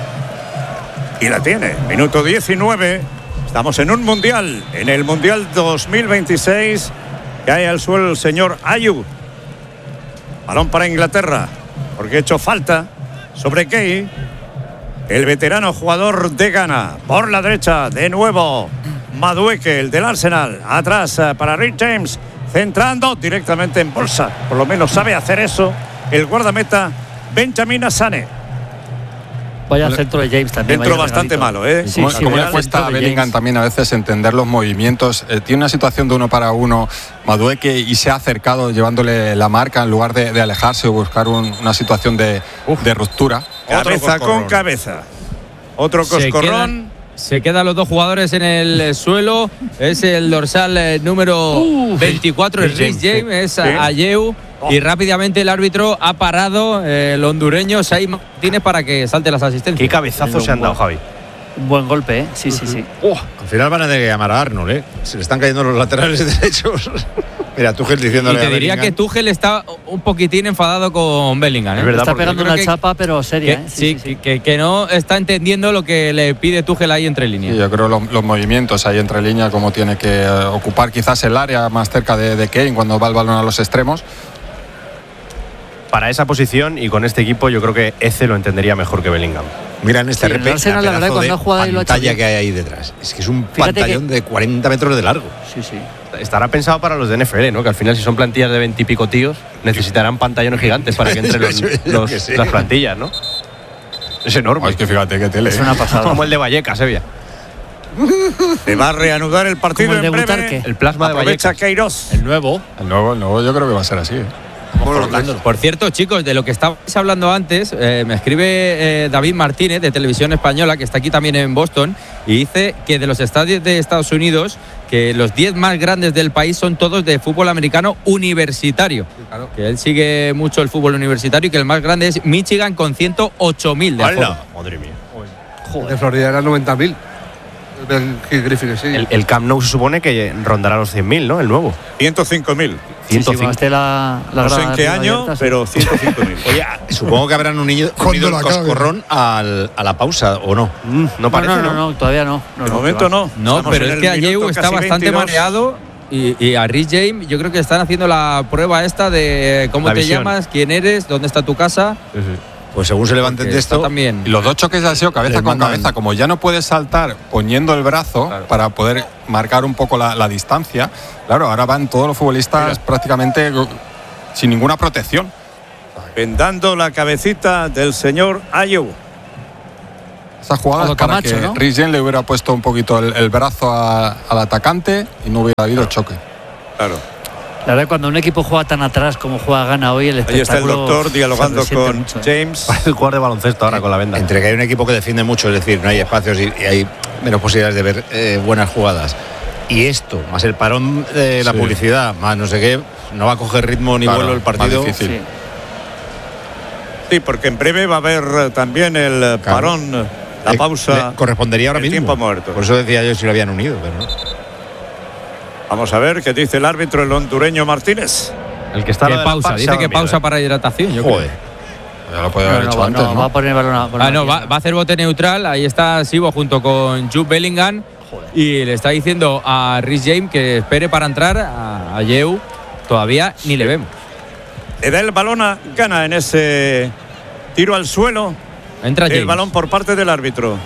[SPEAKER 1] Y la tiene. Minuto 19. Estamos en un mundial. En el Mundial 2026. Cae al suelo el señor Ayew. Balón para Inglaterra. Porque ha hecho falta sobre Key. El veterano jugador de Ghana. Por la derecha, de nuevo. Madueke, el del Arsenal, atrás para Rhys James, centrando directamente en bolsa, por lo menos sabe hacer eso el guardameta Benjamin Asane.
[SPEAKER 4] Vaya centro de James también.
[SPEAKER 1] Centro bastante malo, ¿eh?
[SPEAKER 5] Sí, como le cuesta a Bellingham también a veces entender los movimientos. Tiene una situación de uno para uno Madueke y se ha acercado llevándole la marca en lugar de alejarse o buscar una situación de ruptura.
[SPEAKER 1] Cabeza con cabeza. Otro coscorrón.
[SPEAKER 7] Se quedan los dos jugadores en el suelo. Es el dorsal número 24, el Rhys James, es Ayew. Y rápidamente el árbitro ha parado el hondureño Said Martínez para que salte las asistencias.
[SPEAKER 3] Qué cabezazo se han dado, Javi.
[SPEAKER 4] Un buen golpe, ¿eh? Sí.
[SPEAKER 2] Al final van a tener que llamar a Arnold, ¿eh? Se le están cayendo los laterales derechos. Mira, Tuchel diciéndole.
[SPEAKER 7] Y te diría que Tuchel está un poquitín enfadado con Bellingham, ¿eh?
[SPEAKER 4] Es verdad, está pegando una chapa, pero seria,
[SPEAKER 7] ¿eh? Que no está entendiendo lo que le pide Tuchel ahí entre líneas.
[SPEAKER 5] Sí, yo creo los movimientos ahí entre líneas, como tiene que ocupar quizás el área más cerca de Kane cuando va el balón a los extremos.
[SPEAKER 3] Para esa posición y con este equipo, yo creo que Eze lo entendería mejor que Bellingham.
[SPEAKER 2] Mira en este repente
[SPEAKER 4] la verdad, cuando ha jugado ahí lo ha hecho
[SPEAKER 2] pantalla
[SPEAKER 4] bien.
[SPEAKER 2] que hay ahí detrás. Es que es un pantallón de 40 metros de largo.
[SPEAKER 4] Sí.
[SPEAKER 3] Estará pensado para los de NFL, ¿no? Que al final, si son plantillas de 20 y pico tíos, necesitarán pantallones gigantes para que entren las plantillas, ¿no? Es enorme.
[SPEAKER 5] Es que fíjate qué tele.
[SPEAKER 4] Es una pasada.
[SPEAKER 3] Como el de Vallecas, Sevilla.
[SPEAKER 1] Se va a reanudar el partido
[SPEAKER 4] Como el
[SPEAKER 1] en
[SPEAKER 4] de
[SPEAKER 1] breve.
[SPEAKER 4] Butarque.
[SPEAKER 3] El plasma de
[SPEAKER 1] Aprovecha
[SPEAKER 3] Vallecas.
[SPEAKER 1] Queiroz.
[SPEAKER 2] El nuevo.
[SPEAKER 5] El nuevo yo creo que va a ser así.
[SPEAKER 7] Por cierto, chicos, de lo que estabais hablando antes, me escribe David Martínez de Televisión Española, que está aquí también en Boston, y dice que de los estadios de Estados Unidos, que los 10 más grandes del país son todos de fútbol americano universitario. Claro. Que él sigue mucho el fútbol universitario y que el más grande es Michigan con 108.000 de aforo.
[SPEAKER 3] Madre mía.
[SPEAKER 11] Joder. De Florida eran 90.000. Griffin, sí.
[SPEAKER 3] El Camp Nou se supone que rondará los 100.000, ¿no? El nuevo.
[SPEAKER 1] 105.000.
[SPEAKER 3] 105.
[SPEAKER 1] No sé en qué año, pero 105.000.
[SPEAKER 2] Oye, supongo que habrán unido el coscorrón a la pausa, ¿o no?
[SPEAKER 3] No parece,
[SPEAKER 4] no, todavía no.
[SPEAKER 1] De momento no.
[SPEAKER 7] No, pero es que Ayew está bastante mareado. Y a Rhys James, yo creo que están haciendo la prueba esta de cómo te llamas, quién eres, dónde está tu casa.
[SPEAKER 3] Sí.
[SPEAKER 2] Pues según se levanten de esto
[SPEAKER 7] también.
[SPEAKER 5] Y los dos choques de aseo cabeza con cabeza, como ya no puedes saltar poniendo el brazo para poder marcar un poco la distancia, claro, ahora van todos los futbolistas prácticamente sin ninguna protección.
[SPEAKER 1] Vendando la cabecita del señor Ayew.
[SPEAKER 5] Esa jugada es para que Rhys James le hubiera puesto un poquito el brazo al atacante y no hubiera habido choque.
[SPEAKER 1] Claro.
[SPEAKER 4] La verdad, cuando un equipo juega tan atrás como juega Ghana hoy, el espectáculo.
[SPEAKER 1] Ahí está el doctor dialogando con
[SPEAKER 4] mucho,
[SPEAKER 1] James.
[SPEAKER 3] Parece el jugador de baloncesto ahora con la venda.
[SPEAKER 2] Entre que hay un equipo que defiende mucho, es decir, no hay espacios y hay menos posibilidades de ver buenas jugadas. Y esto, más el parón de la publicidad, más no sé qué, no va a coger ritmo ni vuelo el partido.
[SPEAKER 5] Más difícil.
[SPEAKER 1] Sí, porque en breve va a haber también el parón, la pausa.
[SPEAKER 2] Correspondería ahora mismo.
[SPEAKER 1] Tiempo muerto.
[SPEAKER 2] Por eso decía yo si lo habían unido, pero no.
[SPEAKER 1] Vamos a ver qué dice el árbitro, el hondureño Martínez.
[SPEAKER 3] El que está
[SPEAKER 7] que pausa, dice que pausa para hidratación. Yo creo.
[SPEAKER 5] Ya lo puede haber hecho antes, ¿no?
[SPEAKER 4] Va a poner el balón
[SPEAKER 7] va a hacer bote neutral. Ahí está Sibo junto con Jude Bellingham. Y le está diciendo a Rhys James que espere para entrar. A Ayew todavía ni le vemos.
[SPEAKER 1] Le da el balón a Ghana en ese tiro al suelo.
[SPEAKER 7] Entra James.
[SPEAKER 1] El balón por parte del árbitro.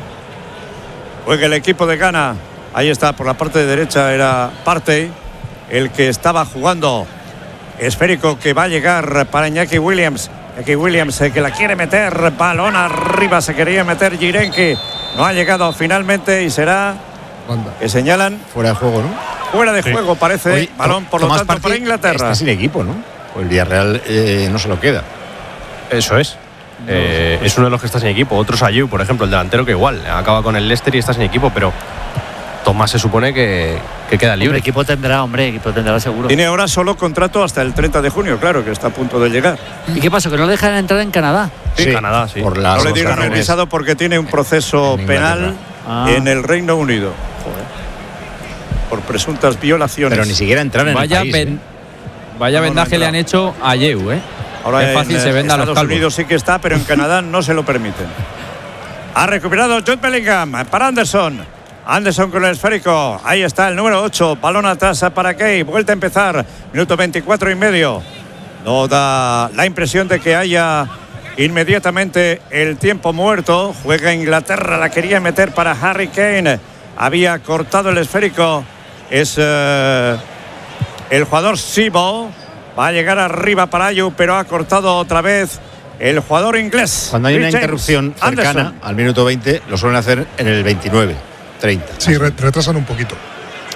[SPEAKER 1] Juega el equipo de Ghana. Ahí está, por la parte derecha era Partey, el que estaba jugando. Esférico que va a llegar para Iñaki Williams. Iñaki Williams que la quiere meter, balón arriba, se quería meter Jirenki. No ha llegado finalmente y será que señalan
[SPEAKER 2] fuera de juego, ¿no?
[SPEAKER 1] Fuera de juego, parece.
[SPEAKER 2] Oye,
[SPEAKER 1] balón, por lo tanto, para Inglaterra.
[SPEAKER 2] Está sin equipo, ¿no? Pues el Villarreal no se lo queda.
[SPEAKER 3] Eso es. Es uno de los que está sin equipo. Otro es Ayew, por ejemplo, el delantero, que igual acaba con el Leicester y está sin equipo, pero Tomás se supone que queda libre.
[SPEAKER 4] Equipo tendrá seguro.
[SPEAKER 1] Tiene ahora solo contrato hasta el 30 de junio, claro, que está a punto de llegar.
[SPEAKER 4] ¿Y qué pasó? ¿Que no le dejan entrar en Canadá?
[SPEAKER 3] Sí, Canadá, sí.
[SPEAKER 2] Por
[SPEAKER 1] no le dieron el visado porque tiene un proceso penal en el Reino Unido. Joder. Por presuntas violaciones.
[SPEAKER 2] Pero ni siquiera entrar en el país.
[SPEAKER 7] Vaya vendaje le han hecho a Ayew, ¿eh?
[SPEAKER 1] Ahora
[SPEAKER 7] es fácil, se venda a los
[SPEAKER 1] Estados Unidos sí que está, pero en Canadá no se lo permiten. Ha recuperado Jude Bellingham para Anderson. Anderson con el esférico. Ahí está el número 8. Balón atrás para Kay. Vuelta a empezar. Minuto 24 y medio. No da la impresión de que haya inmediatamente el tiempo muerto. Juega Inglaterra. La quería meter para Harry Kane. Había cortado el esférico. Es el jugador Sibo. Va a llegar arriba para Ayew, pero ha cortado otra vez el jugador inglés.
[SPEAKER 2] Cuando hay una interrupción cercana al minuto 20, lo suelen hacer en el 29. 30.
[SPEAKER 6] Sí, retrasan un poquito.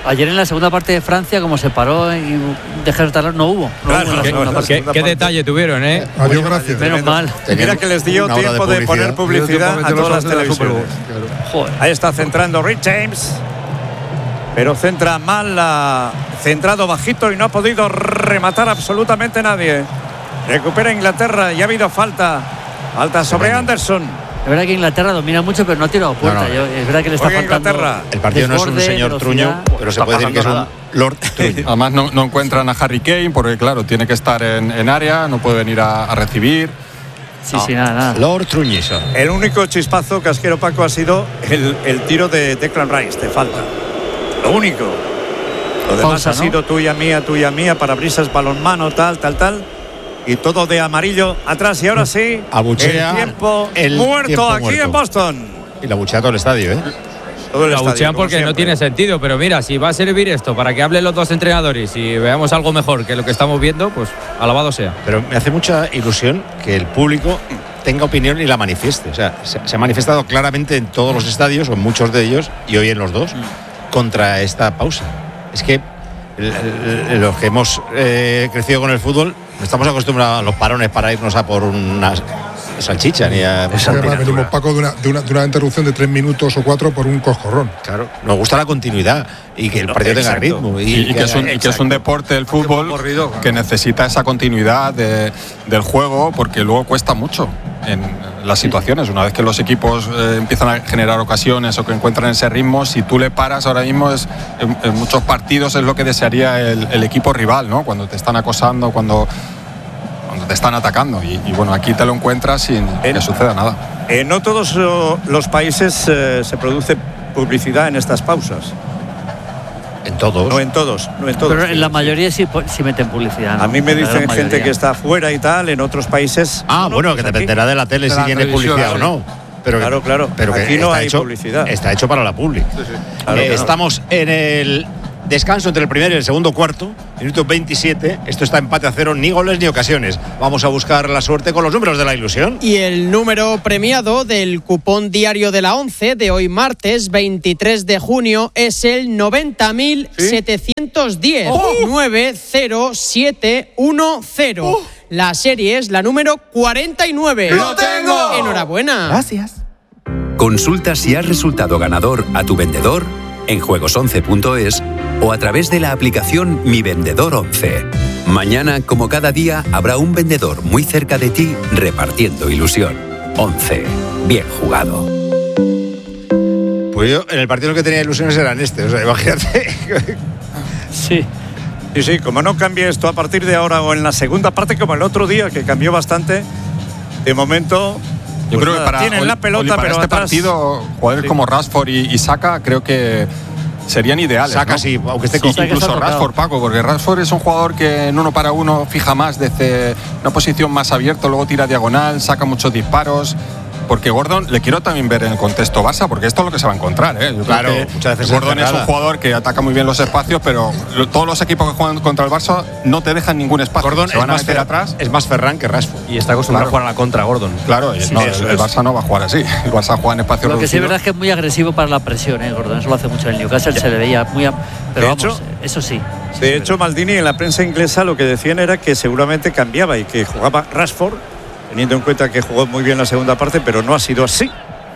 [SPEAKER 4] Ayer en la segunda parte de Francia, como se paró y dejó de talar, no hubo.
[SPEAKER 7] Qué detalle tuvieron, ¿eh?
[SPEAKER 11] Adiós, gracias.
[SPEAKER 4] Menos mal.
[SPEAKER 1] Mira que les dio tiempo de poner publicidad a todas las televisiones. Ahí está centrando Rich James. Pero centra mal, centrado bajito y no ha podido rematar absolutamente nadie. Recupera Inglaterra y ha habido falta. Falta sobre Anderson.
[SPEAKER 4] Es verdad que Inglaterra domina mucho, pero no ha tirado puerta. Es verdad que le está faltando.
[SPEAKER 2] El partido no es un señor Truño, pero se puede decir que es un Lord Truño.
[SPEAKER 5] Además no encuentran a Harry Kane porque, claro, tiene que estar en área, no puede venir a recibir.
[SPEAKER 4] Sí, nada.
[SPEAKER 2] Lord Truñiso.
[SPEAKER 1] El único chispazo, Casquero Paco, ha sido el tiro de Declan Rice de falta. Lo único. Lo demás ha sido tuya, mía, parabrisas, balonmano, tal. Y todo de amarillo atrás. Y ahora sí,
[SPEAKER 2] abuchea
[SPEAKER 1] el tiempo muerto aquí en Boston.
[SPEAKER 2] Y la abuchea todo el estadio, ¿eh?
[SPEAKER 1] Todo el
[SPEAKER 7] la
[SPEAKER 1] estadio,
[SPEAKER 7] abuchean porque
[SPEAKER 1] siempre.
[SPEAKER 7] no tiene sentido. Pero mira, si va a servir esto para que hablen los dos entrenadores y veamos algo mejor que lo que estamos viendo, pues alabado sea.
[SPEAKER 2] Pero me hace mucha ilusión que el público tenga opinión y la manifieste. O sea, se ha manifestado claramente en todos los estadios, o en muchos de ellos, y hoy en los dos, contra esta pausa. Es que los que hemos crecido con el fútbol no estamos acostumbrados a los parones para irnos a por una salchicha ni a
[SPEAKER 11] venimos, Paco, de una interrupción de 3 minutos o 4 por un coscorrón.
[SPEAKER 2] Claro, nos gusta la continuidad y que el partido tenga ritmo
[SPEAKER 5] y que es un deporte, el fútbol, que necesita esa continuidad del juego, porque luego cuesta mucho en las situaciones. Una vez que los equipos empiezan a generar ocasiones o que encuentran ese ritmo, si tú le paras ahora mismo, en muchos partidos es lo que desearía el equipo rival, ¿no? Cuando te están acosando, cuando te están atacando, y bueno, aquí te lo encuentras sin que suceda nada.
[SPEAKER 1] No todos los países se produce publicidad en estas pausas.
[SPEAKER 2] En todos.
[SPEAKER 1] No en todos.
[SPEAKER 4] Pero en la mayoría sí meten publicidad, ¿no?
[SPEAKER 1] A mí me dicen gente que está fuera y tal, en otros países.
[SPEAKER 2] Bueno, que dependerá de la tele si tiene publicidad o no. Pero
[SPEAKER 1] claro.
[SPEAKER 2] Pero
[SPEAKER 1] aquí no hay publicidad.
[SPEAKER 2] Está hecho para la public.
[SPEAKER 1] Sí. Claro,
[SPEAKER 2] estamos en el descanso entre el primer y el segundo cuarto, minuto 27. Esto está empate a 0, ni goles ni ocasiones. Vamos a buscar la suerte con los números de la ilusión.
[SPEAKER 12] Y el número premiado del cupón diario de la 11 de hoy martes 23 de junio es el 90.710. 90710. La serie es la número 49.
[SPEAKER 13] ¡Lo tengo!
[SPEAKER 12] Enhorabuena.
[SPEAKER 13] Gracias. Consulta si has resultado ganador a tu vendedor en juegos11.es o a través de la aplicación Mi Vendedor 11. Mañana, como cada día, habrá un vendedor muy cerca de ti repartiendo ilusión. 11. Bien jugado.
[SPEAKER 2] Pues yo, en el partido que tenía ilusiones era en este, o sea, imagínate.
[SPEAKER 4] Sí,
[SPEAKER 1] como no cambie esto a partir de ahora o en la segunda parte como el otro día, que cambió bastante, de momento.
[SPEAKER 5] Yo creo que
[SPEAKER 1] tienen la pelota,
[SPEAKER 5] para
[SPEAKER 1] pero
[SPEAKER 5] este
[SPEAKER 1] atrás,
[SPEAKER 5] partido, jugadores como Rashford y Saka creo que serían ideales.
[SPEAKER 2] Saka,
[SPEAKER 5] ¿no?
[SPEAKER 2] sí, aunque esté
[SPEAKER 5] incluso Rashford, Paco, porque Rashford es un jugador que en 1 para 1 fija más desde una posición más abierta, luego tira diagonal, saca muchos disparos. Porque Gordon le quiero también ver en el contexto Barça, porque esto es lo que se va a encontrar, ¿eh? Yo
[SPEAKER 2] claro,
[SPEAKER 5] creo que
[SPEAKER 2] muchas veces
[SPEAKER 5] Gordon es un jugador que ataca muy bien los espacios, pero todos los equipos que juegan contra el Barça no te dejan ningún espacio.
[SPEAKER 2] Gordon
[SPEAKER 5] se van
[SPEAKER 2] es
[SPEAKER 5] a meter atrás.
[SPEAKER 2] Es más Ferran que Rashford.
[SPEAKER 3] Y está acostumbrado a jugar a la contra, Gordon.
[SPEAKER 5] Claro, el Barça no va a jugar así. El Barça juega en espacio
[SPEAKER 4] Lo que sí es
[SPEAKER 5] reducido.
[SPEAKER 4] verdad es que es muy agresivo para la presión, Gordon. Eso lo hace mucho en el Newcastle, se le veía muy. Pero vamos, eso sí.
[SPEAKER 1] De hecho, Maldini en la prensa inglesa lo que decían era que seguramente cambiaba y que jugaba Rashford, teniendo en cuenta que jugó muy bien la segunda parte, pero no ha sido así.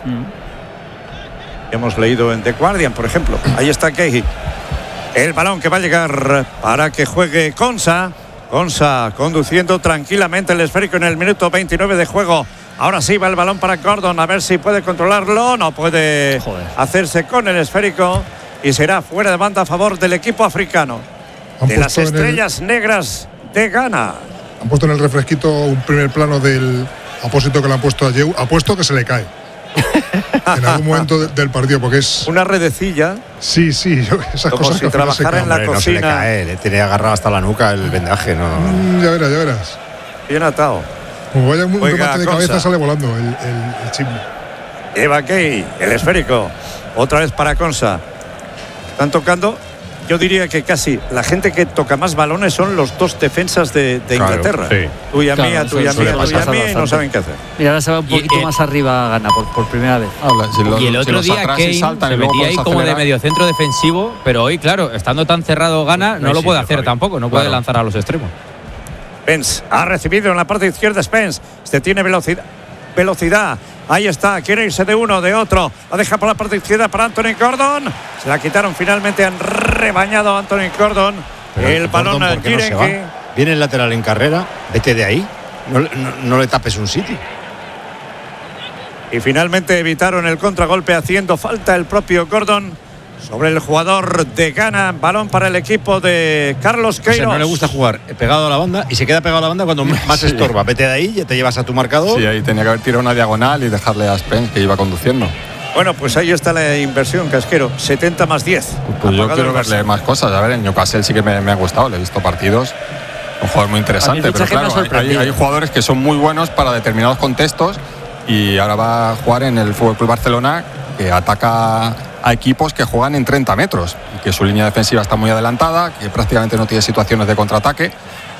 [SPEAKER 1] Hemos leído en The Guardian, por ejemplo. Ahí está Kehi. El balón que va a llegar para que juegue Konsa. Konsa conduciendo tranquilamente el esférico en el minuto 29 de juego. Ahora sí va el balón para Gordon, a ver si puede controlarlo. No puede hacerse con el esférico y será fuera de banda a favor del equipo africano. De las estrellas negras de Ghana.
[SPEAKER 11] Han puesto en el refresquito un primer plano del apósito que le han puesto a Yeu. Apuesto que se le cae en algún momento del partido, porque es
[SPEAKER 1] una redecilla.
[SPEAKER 11] Sí, esas
[SPEAKER 1] como
[SPEAKER 11] cosas
[SPEAKER 1] si trabajara en la cocina.
[SPEAKER 2] No se le cae, le tiene agarrado hasta la nuca el vendaje, ¿no?
[SPEAKER 11] Ya verás.
[SPEAKER 1] Bien atado.
[SPEAKER 11] Como vaya un remate de cabeza, sale volando el chisme.
[SPEAKER 1] Eva Key, el esférico. Otra vez para Konsa. Están tocando yo diría que casi la gente que toca más balones son los dos defensas de Inglaterra.
[SPEAKER 2] Sí.
[SPEAKER 1] Tuya mía, y no saben qué hacer.
[SPEAKER 4] Mira, ahora se va un poquito más arriba Ghana por primera vez.
[SPEAKER 7] Y el otro día Kane se metía ahí como de mediocentro defensivo, pero hoy, claro, estando tan cerrado Ghana, no lo puede hacer tampoco, no puede lanzar a los extremos.
[SPEAKER 1] Spence ha recibido en la parte izquierda. Spence tiene velocidad. Ahí está, quiere irse de uno, de otro. La deja por la parte izquierda para Anthony Gordon. Se la quitaron finalmente, han rebañado a Anthony Gordon. Pero el balón al Girenke.
[SPEAKER 2] Viene el lateral en carrera, vete de ahí. No le tapes un sitio.
[SPEAKER 1] Y finalmente evitaron el contragolpe, haciendo falta el propio Gordon sobre el jugador de Ghana. Balón para el equipo de Carlos Queiroz.
[SPEAKER 2] O sea, no le gusta jugar pegado a la banda y se queda pegado a la banda cuando más estorba. Vete de ahí, ya te llevas a tu marcador.
[SPEAKER 5] Sí, ahí tenía que haber tirado una diagonal y dejarle a Spence, que iba conduciendo.
[SPEAKER 1] Bueno, pues ahí está la inversión, Casquero. 70 más 10.
[SPEAKER 5] Pues yo quiero verle más cosas. A ver, en Newcastle sí que me ha gustado. Le he visto partidos. Un jugador muy interesante. Pero claro, hay jugadores que son muy buenos para determinados contextos. Y ahora va a jugar en el FC Barcelona, que ataca a equipos que juegan en 30 metros y que su línea defensiva está muy adelantada, que prácticamente no tiene situaciones de contraataque.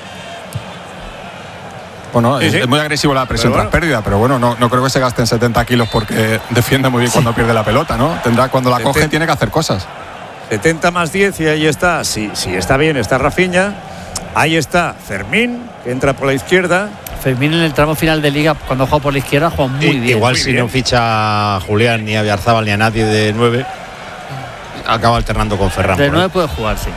[SPEAKER 5] Bueno, sí, es muy agresivo la presión tras pérdida, pero bueno, no creo que se gasten 70 kilos porque defiende muy bien cuando pierde la pelota, ¿no? Tendrá, cuando la coge, tiene que hacer cosas.
[SPEAKER 1] 70 más 10 y ahí está. Sí, está bien, está Rafinha. Ahí está Fermín, que entra por la izquierda.
[SPEAKER 4] Fermín en el tramo final de Liga, cuando juega por la izquierda, juega muy bien.
[SPEAKER 2] Igual
[SPEAKER 4] muy
[SPEAKER 2] si
[SPEAKER 4] bien.
[SPEAKER 2] no ficha a Julián, ni a Villarzábal, ni a nadie de 9, acaba alternando con Ferran.
[SPEAKER 4] De 9 puede jugar, sí.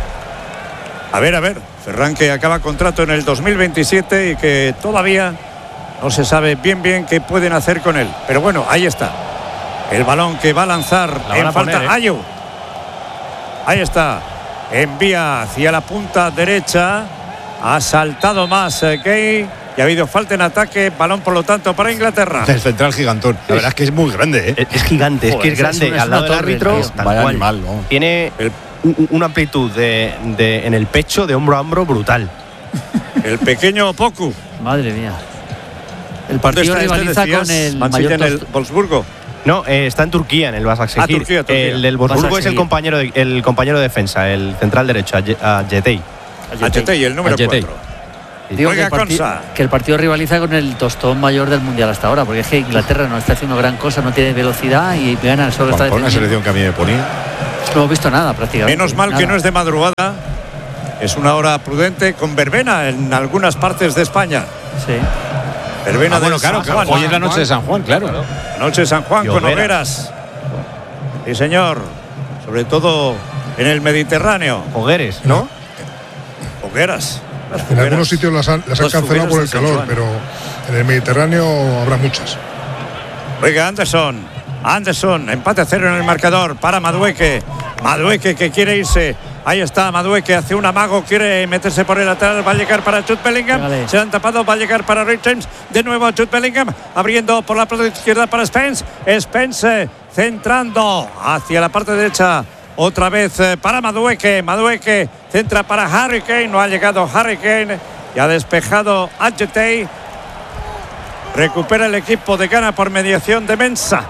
[SPEAKER 1] A ver, Ferran, que acaba contrato en el 2027 y que todavía no se sabe bien qué pueden hacer con él. Pero bueno, ahí está. El balón que va a lanzar en falta. Ayew. Ahí está. Envía hacia la punta derecha. Ha saltado más Gay y ha habido falta en ataque. Balón, por lo tanto, para Inglaterra.
[SPEAKER 2] El central gigantón. La verdad es que es muy grande, ¿eh?
[SPEAKER 3] Es gigante, es grande. Al lado del árbitro,
[SPEAKER 5] vaya animal, ¿no?
[SPEAKER 3] Tiene una amplitud en el pecho, de hombro a hombro, brutal.
[SPEAKER 1] El pequeño Opoku.
[SPEAKER 4] Madre mía. El partido rivaliza con el mayor
[SPEAKER 1] en el Wolfsburgo.
[SPEAKER 3] No, está en Turquía, en el Başakşehir.
[SPEAKER 1] Turquía.
[SPEAKER 3] El del Wolfsburgo es el compañero de defensa, el central derecho, a Jetey.
[SPEAKER 1] Jetey, el número 4.
[SPEAKER 4] Digo que el partido rivaliza con el tostón mayor del mundial hasta ahora, porque es que Inglaterra no está haciendo gran cosa, no tiene velocidad y gana, solo está defendiendo.
[SPEAKER 2] Una selección que a mí me ponía.
[SPEAKER 4] No hemos visto nada prácticamente.
[SPEAKER 1] Menos mal que no es de madrugada. Es una hora prudente con verbena en algunas partes de España.
[SPEAKER 4] Sí.
[SPEAKER 1] Verbena de
[SPEAKER 2] claro,
[SPEAKER 1] San Juan.
[SPEAKER 2] Hoy es la noche de San Juan, claro.
[SPEAKER 1] La noche de San Juan con hogueras. Sí, señor. Sobre todo en el Mediterráneo.
[SPEAKER 3] Hogueres, ¿no?
[SPEAKER 1] Hogueras.
[SPEAKER 11] En algunos sitios las han cancelado por el calor, pero en el Mediterráneo habrá muchas.
[SPEAKER 1] Oiga, Anderson, empate a 0 en el marcador para Madueke que quiere irse. Ahí está Madueke, hace un amago, quiere meterse por el lateral, va a llegar para Jude Bellingham. Vale. Se han tapado, va a llegar para Rick James. De nuevo Jude Bellingham, abriendo por la parte izquierda para Spence. Spence centrando hacia la parte derecha. Otra vez para Madueke centra para Harry Kane. No ha llegado Harry Kane y ha despejado Adjetey. Recupera el equipo de Ghana por mediación de Mensah.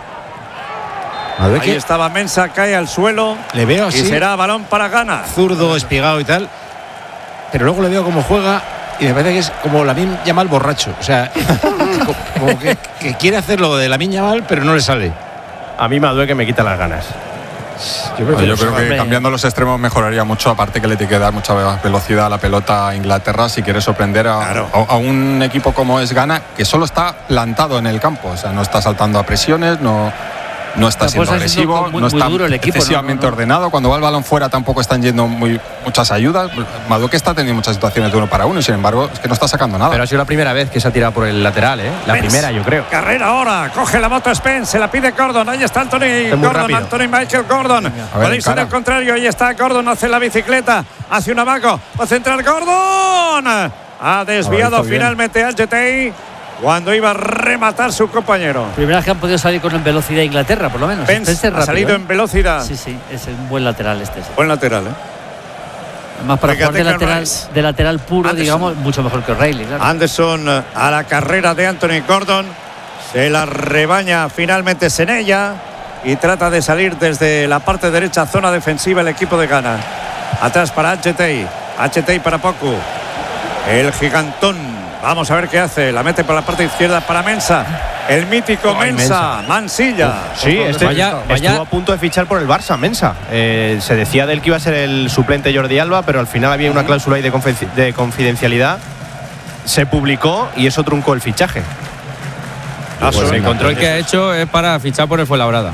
[SPEAKER 1] Ahí estaba Mensah, cae al suelo.
[SPEAKER 2] Le veo así.
[SPEAKER 1] Y será balón para Ghana.
[SPEAKER 2] Zurdo, espigado y tal. Pero luego le veo cómo juega y me parece que es como Lamine Yamal borracho. O sea, como que quiere hacer lo de Lamine Yamal, pero no le sale.
[SPEAKER 3] A mí Madueke me quita las ganas.
[SPEAKER 5] Yo creo que cambiando los extremos mejoraría mucho, aparte que le tiene que dar mucha velocidad a la pelota a Inglaterra si quiere sorprender a un equipo como es Ghana, que solo está plantado en el campo, o sea, no está saltando a presiones, no está siendo agresivo, no está excesivamente ordenado. Cuando va el balón fuera tampoco están yendo muchas ayudas. Madueke está teniendo muchas situaciones de 1 para 1 y sin embargo es que no está sacando nada.
[SPEAKER 3] Pero ha sido la primera vez que se ha tirado por el lateral, ¿eh? La primera, yo creo.
[SPEAKER 1] Carrera ahora, coge la moto Spence, se la pide Gordon, ahí está Anthony Michael Gordon. Podéis ser al contrario, ahí está Gordon, hace la bicicleta, hace un amago, va a centrar Gordon. Ha desviado finalmente Adjetey cuando iba a rematar su compañero.
[SPEAKER 4] Primera vez que han podido salir con velocidad Inglaterra, por lo menos.
[SPEAKER 1] Spence ha salido en velocidad.
[SPEAKER 4] Sí, es un buen lateral este. Sí.
[SPEAKER 1] Buen lateral,
[SPEAKER 4] Además, para jugar de lateral puro, Anderson, digamos, mucho mejor que O'Reilly, claro.
[SPEAKER 1] Anderson a la carrera de Anthony Gordon. Se la rebaña finalmente Senella y trata de salir desde la parte derecha, zona defensiva, el equipo de Ghana. Atrás para HT para Poku. El gigantón. Vamos a ver qué hace. La mete por la parte izquierda para Mensah. El mítico Mensah. Mansilla.
[SPEAKER 3] Sí, estuvo a punto de fichar por el Barça, Mensah. Se decía de él que iba a ser el suplente Jordi Alba, pero al final había una cláusula ahí de confidencialidad. Se publicó y eso truncó el fichaje.
[SPEAKER 7] Pues el control que ha hecho es para fichar por el Fuenlabrada.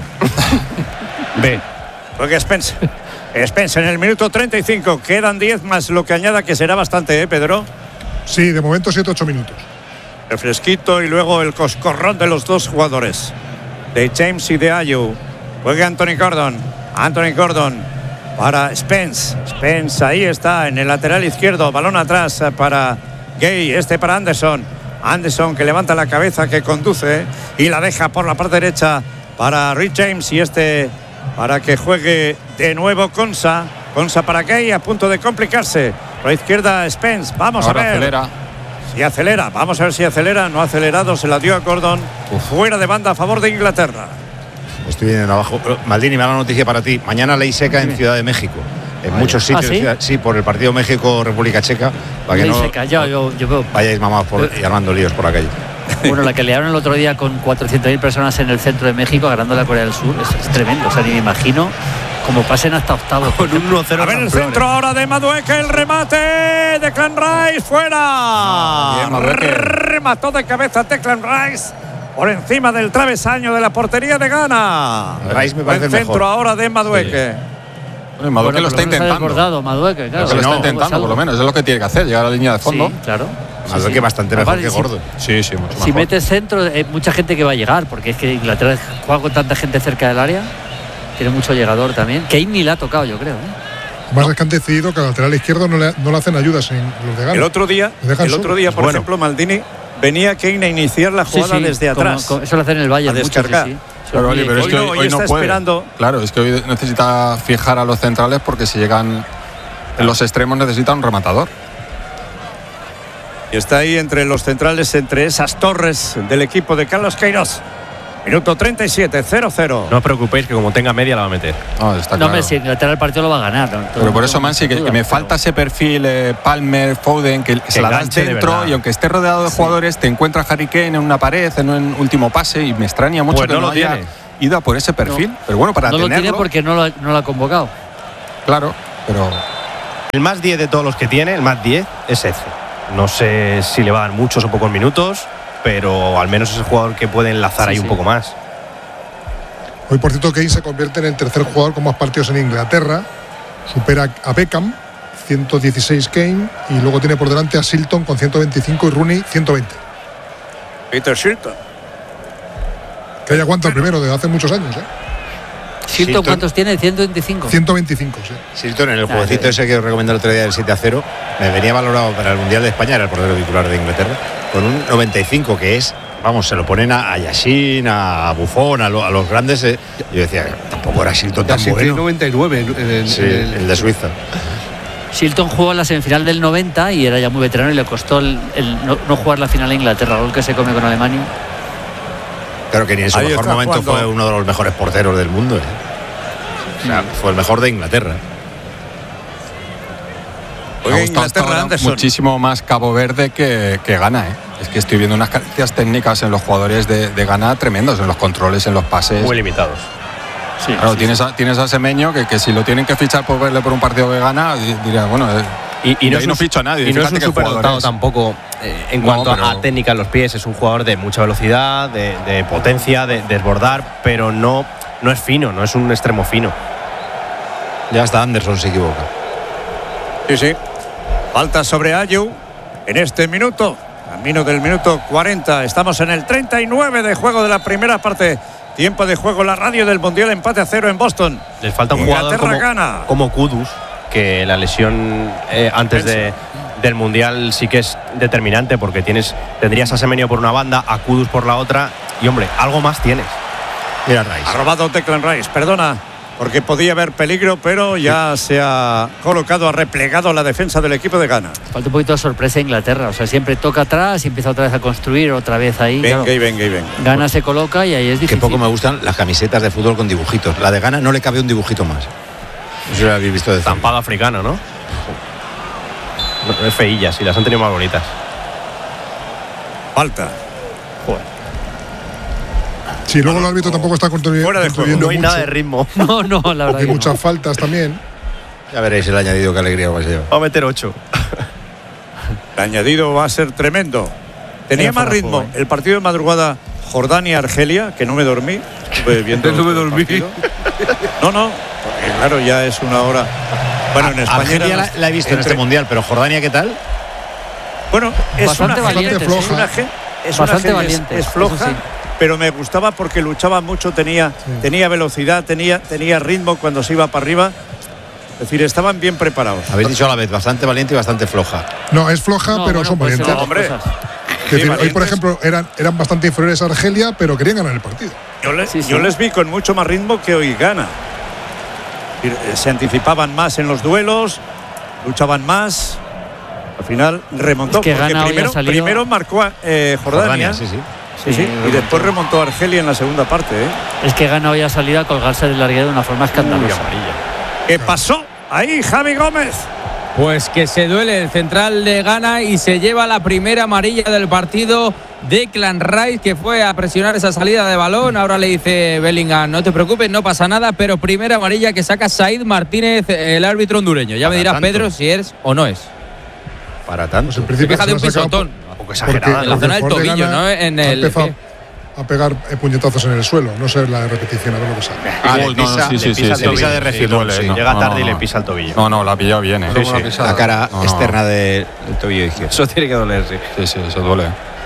[SPEAKER 1] B. Porque Spence en el minuto 35. Quedan 10 más lo que añada, que será bastante, Pedro.
[SPEAKER 11] Sí, de momento 7-8 minutos.
[SPEAKER 1] El fresquito y luego el coscorrón de los dos jugadores, de James y de Ayew. Juega Anthony Gordon para Spence. Ahí está en el lateral izquierdo. Balón atrás para Gay. Para Anderson que levanta la cabeza, que conduce y la deja por la parte derecha para Rich James. Y para que juegue de nuevo Konsa para Gay, a punto de complicarse. Por la izquierda Spence. Vamos
[SPEAKER 5] ahora
[SPEAKER 1] a ver.
[SPEAKER 5] Acelera.
[SPEAKER 1] Si acelera. Vamos a ver si acelera. No ha acelerado. Se la dio a Gordon. Fuera de banda a favor de Inglaterra.
[SPEAKER 2] Estoy viendo abajo. Maldini, me da la noticia para ti. Mañana ley seca en Ciudad de México. En muchos sitios.
[SPEAKER 4] ¿Sí?
[SPEAKER 2] Por el partido México-República Checa. Para que
[SPEAKER 4] ley
[SPEAKER 2] no
[SPEAKER 4] seca. Yo veo.
[SPEAKER 2] Vayáis mamás y armando líos por la calle.
[SPEAKER 4] Bueno, la que liaron el otro día con 400.000 personas en el centro de México ganando la Corea del Sur es tremendo. O sea, ni me imagino cómo pasen hasta octavos.
[SPEAKER 3] Con un 1-0.
[SPEAKER 1] A ver el centro ahora de Madueke, el remate. Declan Rice fuera.
[SPEAKER 5] Bien, Madueke.
[SPEAKER 1] Remató de cabeza Declan Rice por encima del travesaño de la portería de Ghana.
[SPEAKER 2] Rice me parece
[SPEAKER 1] el centro
[SPEAKER 2] mejor.
[SPEAKER 1] ahora de Madueke.
[SPEAKER 5] Bueno, Madueke lo está intentando.
[SPEAKER 4] Madueke, claro.
[SPEAKER 5] Lo está intentando, por lo menos. Es lo que tiene que hacer, llegar a la línea de fondo.
[SPEAKER 4] Sí, claro.
[SPEAKER 2] Madueke bastante mejor que Gordon.
[SPEAKER 5] Sí, mucho mejor.
[SPEAKER 4] Si metes centro, mucha gente que va a llegar, porque es que Inglaterra juega con tanta gente cerca del área. Tiene mucho llegador también. Kane ni la ha tocado, yo creo.
[SPEAKER 11] Más es que han decidido que al lateral izquierdo no le hacen ayudas en los de Ghana.
[SPEAKER 1] El otro día, por ejemplo, Maldini venía Kane a iniciar la jugada desde atrás.
[SPEAKER 4] Eso lo hacen en el Bayern.
[SPEAKER 1] A descargar.
[SPEAKER 4] Mucho,
[SPEAKER 5] Claro, pero es que hoy no
[SPEAKER 1] está
[SPEAKER 5] puede.
[SPEAKER 1] Esperando.
[SPEAKER 5] Claro, es que hoy necesita fijar a los centrales, porque si llegan en los extremos necesitan un rematador.
[SPEAKER 1] Y está ahí entre los centrales, entre esas torres del equipo de Carlos Queiroz. Minuto 37, 0-0.
[SPEAKER 3] No os preocupéis, que como tenga media la va a meter.
[SPEAKER 5] Está
[SPEAKER 4] No,
[SPEAKER 5] claro.
[SPEAKER 4] si Inglaterra el partido lo va a ganar.
[SPEAKER 5] Pero por eso, Mansi, que me falta ese perfil Palmer, Foden, que se la das dentro, y aunque esté rodeado de jugadores, te encuentra Harry Kane en una pared, en un último pase, y me extraña mucho
[SPEAKER 3] Pues
[SPEAKER 5] que no haya ido a por ese perfil. Pero bueno, para tenerlo.
[SPEAKER 4] No lo tiene porque no lo ha convocado.
[SPEAKER 5] Claro, pero
[SPEAKER 3] El más 10 de todos los que tiene, el más 10 es ese. No sé si le va a dar muchos o pocos minutos, pero al menos es el jugador que puede enlazar ahí un poco más.
[SPEAKER 11] Hoy, por cierto, Kane se convierte en el tercer jugador con más partidos en Inglaterra. Supera a Beckham, 116 Kane, y luego tiene por delante a Shilton con 125 y Rooney 120.
[SPEAKER 1] Peter Shilton.
[SPEAKER 11] Que ya aguanta el primero de hace muchos años,
[SPEAKER 4] Shilton, ¿cuántos tiene? 125.
[SPEAKER 11] 125, sí.
[SPEAKER 2] Shilton, en el jueguecito ese que os recomendé el otro día del 7-0, me venía valorado para el Mundial de España, era el portero titular de Inglaterra, con un 95, que es, vamos, se lo ponen a Yashin, a Buffon, a los grandes. Yo decía, tampoco era Shilton tan bueno.
[SPEAKER 14] 99
[SPEAKER 2] el de Suiza.
[SPEAKER 4] Shilton jugó en la semifinal del 90 y era ya muy veterano y le costó no jugar la final a Inglaterra, el que se come con Alemania.
[SPEAKER 2] Claro que ni en su mejor momento fue uno de los mejores porteros del mundo. O sea, fue el mejor de Inglaterra.
[SPEAKER 5] Me ha gustado ahora muchísimo más Cabo Verde que Ghana. Es que estoy viendo unas carencias técnicas en los jugadores de Ghana tremendos, en los controles, en los pases.
[SPEAKER 3] Muy limitados.
[SPEAKER 5] Sí, claro, tienes a Semeño que si lo tienen que fichar por verle por un partido de Ghana, diría, bueno,
[SPEAKER 3] y
[SPEAKER 5] no ficho a nadie.
[SPEAKER 3] Y no es un superdotado tampoco en cuanto a técnica en los pies. Es un jugador de mucha velocidad, de potencia, de desbordar, pero no es fino, no es un extremo fino.
[SPEAKER 2] Ya hasta Anderson se equivoca.
[SPEAKER 1] Sí. Falta sobre Ayew en este minuto. Camino del minuto 40. Estamos en el 39 de juego de la primera parte. Tiempo de juego, la radio del Mundial, empate a 0 en Boston.
[SPEAKER 3] Les falta un jugador como Kudus, que la lesión antes del Mundial sí que es determinante, porque tendrías a Semenyo por una banda, a Kudus por la otra, y hombre, algo más tienes.
[SPEAKER 2] Mira Rice.
[SPEAKER 1] Ha robado Declan Rice, perdona, porque podía haber peligro, pero ya se ha colocado, ha replegado la defensa del equipo de Ghana.
[SPEAKER 4] Falta un poquito de sorpresa a Inglaterra, o sea, siempre toca atrás y empieza otra vez a construir, otra vez ahí.
[SPEAKER 1] Venga.
[SPEAKER 4] Ghana se coloca y ahí es difícil.
[SPEAKER 2] Que poco me gustan las camisetas de fútbol con dibujitos. La de Ghana no le cabe un dibujito más. Eso lo habéis visto de
[SPEAKER 3] estampado africano, ¿no? No es feillas, sí, las han tenido más bonitas.
[SPEAKER 1] Falta.
[SPEAKER 3] Joder.
[SPEAKER 11] Sí, luego el árbitro tampoco está contribuyendo
[SPEAKER 3] No hay
[SPEAKER 11] mucho.
[SPEAKER 3] nada de ritmo.
[SPEAKER 4] No, la verdad.
[SPEAKER 11] Hay muchas faltas también.
[SPEAKER 2] Ya veréis el añadido, qué alegría vais a llevar.
[SPEAKER 3] Va a meter 8.
[SPEAKER 1] El añadido va a ser tremendo. Tenía más ritmo el partido de madrugada Jordania-Argelia, que no me dormí. Estuve viendo
[SPEAKER 2] no me dormí.
[SPEAKER 1] No, porque claro, ya es una hora. Bueno, en España
[SPEAKER 2] Argelia la he visto en este mundial, pero Jordania, ¿qué tal?
[SPEAKER 1] Bueno, es
[SPEAKER 4] bastante valiente,
[SPEAKER 11] floja.
[SPEAKER 1] Es floja, pero me gustaba porque luchaba mucho, tenía velocidad, tenía ritmo cuando se iba para arriba. Es decir, estaban bien preparados.
[SPEAKER 2] Habéis dicho a la vez, bastante valiente y bastante floja.
[SPEAKER 11] No, es floja, pero son valientes.
[SPEAKER 1] No, hombre.
[SPEAKER 11] Es decir, hoy, por ejemplo, eran bastante inferiores a Argelia, pero querían ganar el partido.
[SPEAKER 1] Yo les vi con mucho más ritmo que hoy Ghana. Se anticipaban más en los duelos, luchaban más. Al final remontó.
[SPEAKER 4] Es que
[SPEAKER 1] porque primero marcó a Jordania.
[SPEAKER 2] Sí.
[SPEAKER 1] Y después remontó a Argelia en la segunda parte.
[SPEAKER 4] Es que Ghana hoy ha salido a colgarse del larguero de una forma escandalosa.
[SPEAKER 1] ¿Qué pasó? Ahí Javi Gómez.
[SPEAKER 7] Pues que se duele el central de Ghana y se lleva la primera amarilla del partido. Declan Rice, que fue a presionar esa salida de balón. Ahora le dice Bellingham, no te preocupes, no pasa nada, pero primera amarilla que saca Said Martínez, el árbitro hondureño. Ya me dirás, Pedro, si es o no es.
[SPEAKER 2] Para tanto.
[SPEAKER 11] Pues en principio
[SPEAKER 7] se queja de un pisotón.
[SPEAKER 2] Un poco exagerada.
[SPEAKER 7] En la zona del tobillo, ¿no? En el
[SPEAKER 11] a pegar puñetazos en el suelo. No sé la repetición, a ver lo que sale.
[SPEAKER 2] Le pisa de refilón.
[SPEAKER 3] Llega tarde y le pisa el tobillo.
[SPEAKER 5] No, la ha pillado bien.
[SPEAKER 2] La cara externa del tobillo izquierdo.
[SPEAKER 3] Eso tiene que doler, sí.
[SPEAKER 5] Sí, eso duele.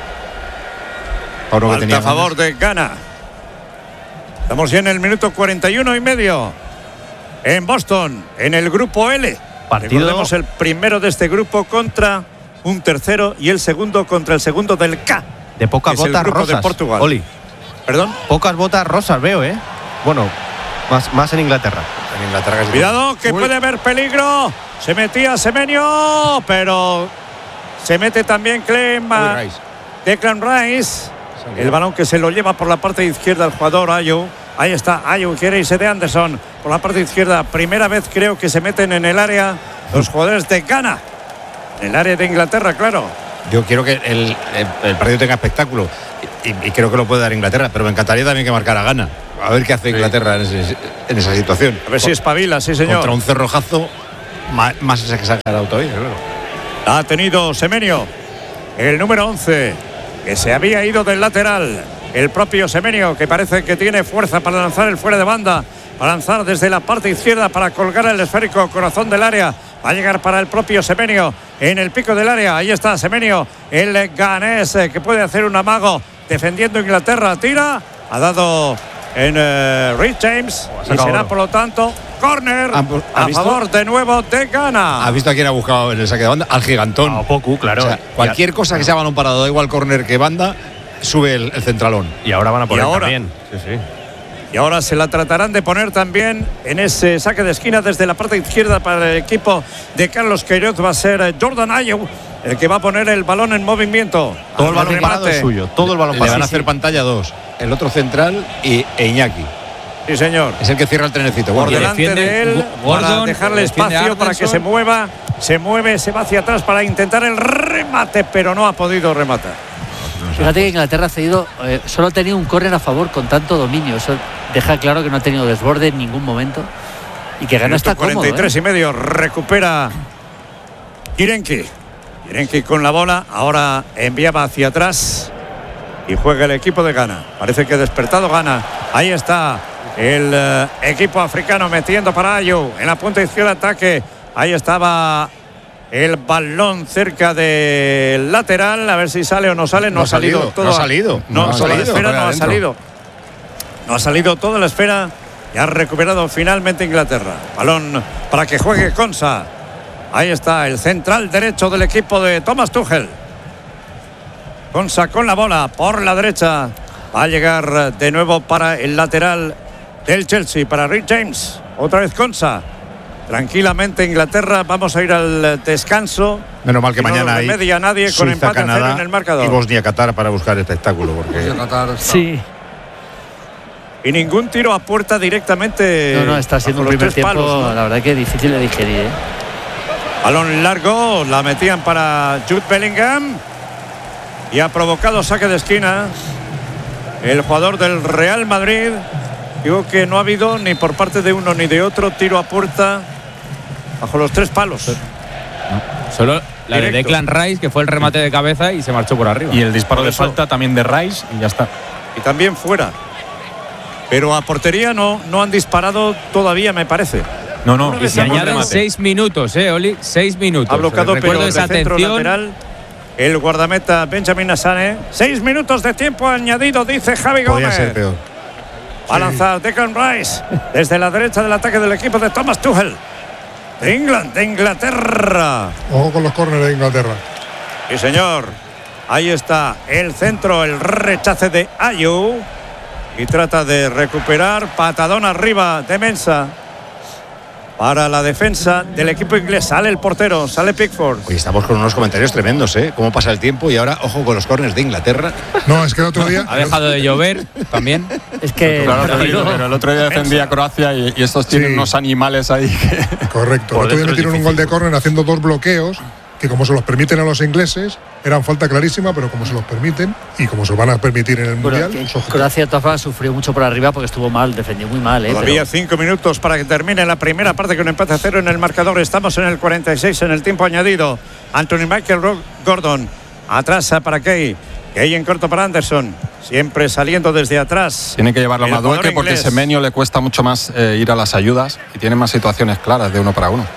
[SPEAKER 1] Falta a favor de Ghana. Estamos ya en el minuto 41 y medio. En Boston, en el grupo L. Recordemos el primero de este grupo contra un tercero y el segundo contra el segundo del K.
[SPEAKER 3] De pocas botas rosas.
[SPEAKER 1] De Portugal.
[SPEAKER 3] Oli.
[SPEAKER 1] ¿Perdón?
[SPEAKER 3] Pocas botas rosas veo, ¿eh? Bueno, más en Inglaterra.
[SPEAKER 2] En Inglaterra.
[SPEAKER 1] Cuidado, que puede haber peligro. Se metía Semenyo, pero se mete también Declan Rice. El balón que se lo lleva por la parte izquierda el jugador Ayew. Ahí está, Ayew quiere irse de Anderson por la parte izquierda. Primera vez creo que se meten en el área los jugadores de Ghana. En el área de Inglaterra, claro.
[SPEAKER 2] Yo quiero que el partido tenga espectáculo y creo que lo puede dar Inglaterra, pero me encantaría también que marcara Ghana. A ver qué hace Inglaterra en esa situación.
[SPEAKER 1] A ver si espabila, sí señor.
[SPEAKER 2] Contra un cerrojazo más exagerado todavía, claro.
[SPEAKER 1] Ha tenido Semenyo, el número 11, que se había ido del lateral. El propio Semenyo, que parece que tiene fuerza para lanzar el fuera de banda, para lanzar desde la parte izquierda para colgar el esférico corazón del área. Va a llegar para el propio Semenyo en el pico del área. Ahí está Semenyo, el ganés, que puede hacer un amago defendiendo Inglaterra. Tira, ha dado en Rhys James y será por lo tanto córner a favor de nuevo de Ghana.
[SPEAKER 2] ¿Has visto a quién ha buscado en el saque de banda? Al gigantón.
[SPEAKER 3] A Opoku, claro.
[SPEAKER 2] O sea, cualquier cosa que sea balón parado, da igual córner que banda, sube el centralón.
[SPEAKER 3] Y ahora van a poner también. Sí.
[SPEAKER 1] Y ahora se la tratarán de poner también en ese saque de esquina desde la parte izquierda para el equipo de Carlos Queiroz. Va a ser Jordan Ayew el que va a poner el balón en movimiento.
[SPEAKER 3] Todo el balón parado es suyo. Todo el balón parado.
[SPEAKER 2] Le van a hacer pantalla dos. El otro central e Iñaki.
[SPEAKER 1] Sí, señor.
[SPEAKER 2] Es el que cierra el trenecito.
[SPEAKER 1] Por delante de él, para dejarle espacio para que se mueva. Se mueve, se va hacia atrás para intentar el remate, pero no ha podido rematar.
[SPEAKER 4] Fíjate que Inglaterra ha cedido, solo ha tenido un córner a favor con tanto dominio. Eso deja claro que no ha tenido desborde en ningún momento y que Ghana está cómodo.
[SPEAKER 1] 43 y medio, recupera Kirenki con la bola, ahora enviaba hacia atrás y juega el equipo de Ghana. Parece que ha despertado Ghana. Ahí está el equipo africano metiendo para Ayew en la punta izquierda, ataque. Ahí estaba el balón cerca del lateral, a ver si sale o no sale. No ha salido.
[SPEAKER 2] No ha salido.
[SPEAKER 1] No ha salido toda la esfera y ha recuperado finalmente Inglaterra. Balón para que juegue Konsa. Ahí está el central derecho del equipo de Thomas Tuchel. Konsa con la bola por la derecha. Va a llegar de nuevo para el lateral del Chelsea, para Rhys James. Otra vez Konsa. Tranquilamente Inglaterra, vamos a ir al descanso.
[SPEAKER 2] Menos mal que mañana hay
[SPEAKER 1] media nadie con
[SPEAKER 2] Suiza,
[SPEAKER 1] empate
[SPEAKER 2] Canadá,
[SPEAKER 1] 0 en el marcador.
[SPEAKER 2] y Bosnia-Qatar para buscar espectáculo, porque
[SPEAKER 11] Bosnia-Qatar
[SPEAKER 4] Sí.
[SPEAKER 1] y ningún tiro a puerta directamente.
[SPEAKER 4] No, está siendo un primer tiempo, palos, ¿no? La verdad que difícil de digerir.
[SPEAKER 1] Balón largo, la metían para Jude Bellingham y ha provocado saque de esquina el jugador del Real Madrid. Digo que no ha habido ni por parte de uno ni de otro tiro a puerta bajo los 3 palos.
[SPEAKER 7] No, solo la directo de Declan Rice, que fue el remate de cabeza y se marchó por arriba.
[SPEAKER 10] Y el disparo de falta también de Rice y ya está.
[SPEAKER 1] Y también fuera. Pero a portería no han disparado todavía, me parece.
[SPEAKER 10] No.
[SPEAKER 7] Y se añaden 6 minutos, Oli. 6 minutos.
[SPEAKER 1] Ha bloqueado,
[SPEAKER 7] recuerdo
[SPEAKER 1] pero
[SPEAKER 7] esa
[SPEAKER 1] centro
[SPEAKER 7] atención
[SPEAKER 1] lateral el guardameta Benjamin Asane. 6 minutos de tiempo añadido, dice Javi Gómez.
[SPEAKER 2] Podría ser peor.
[SPEAKER 1] Va a lanzar Declan Rice desde la derecha del ataque del equipo de Thomas Tuchel. De Inglaterra.
[SPEAKER 11] Ojo con los córneres de Inglaterra.
[SPEAKER 1] Sí, señor. Ahí está el centro, el rechace de Ayew. Y trata de recuperar. Patadón arriba de Mensah para la defensa del equipo inglés. Sale el portero, sale Pickford.
[SPEAKER 2] Hoy estamos con unos comentarios tremendos, ¿eh? Cómo pasa el tiempo y ahora, ojo con los córneres de Inglaterra.
[SPEAKER 11] No, es que el otro día...
[SPEAKER 7] ha dejado de llover también.
[SPEAKER 4] Es que...
[SPEAKER 5] Claro, pero el otro día defendía a Croacia y estos tienen unos animales ahí que...
[SPEAKER 11] Correcto. El otro día metieron un gol de córner haciendo 2 bloqueos que, como se los permiten a los ingleses, eran falta clarísima, pero como se los permiten y como se los van a permitir en el Mundial...
[SPEAKER 4] Croacia sufrió mucho por arriba porque estuvo mal, defendió muy mal.
[SPEAKER 1] Todavía 5 minutos para que termine la primera parte con empate a 0 en el marcador. Estamos en el 46 en el tiempo añadido. Anthony Michael Gordon atrás para Kay en corto para Anderson, siempre saliendo desde atrás.
[SPEAKER 5] Tiene que llevarlo a Madueke porque Semenyo le cuesta mucho más ir a las ayudas y tiene más situaciones claras de 1 para 1.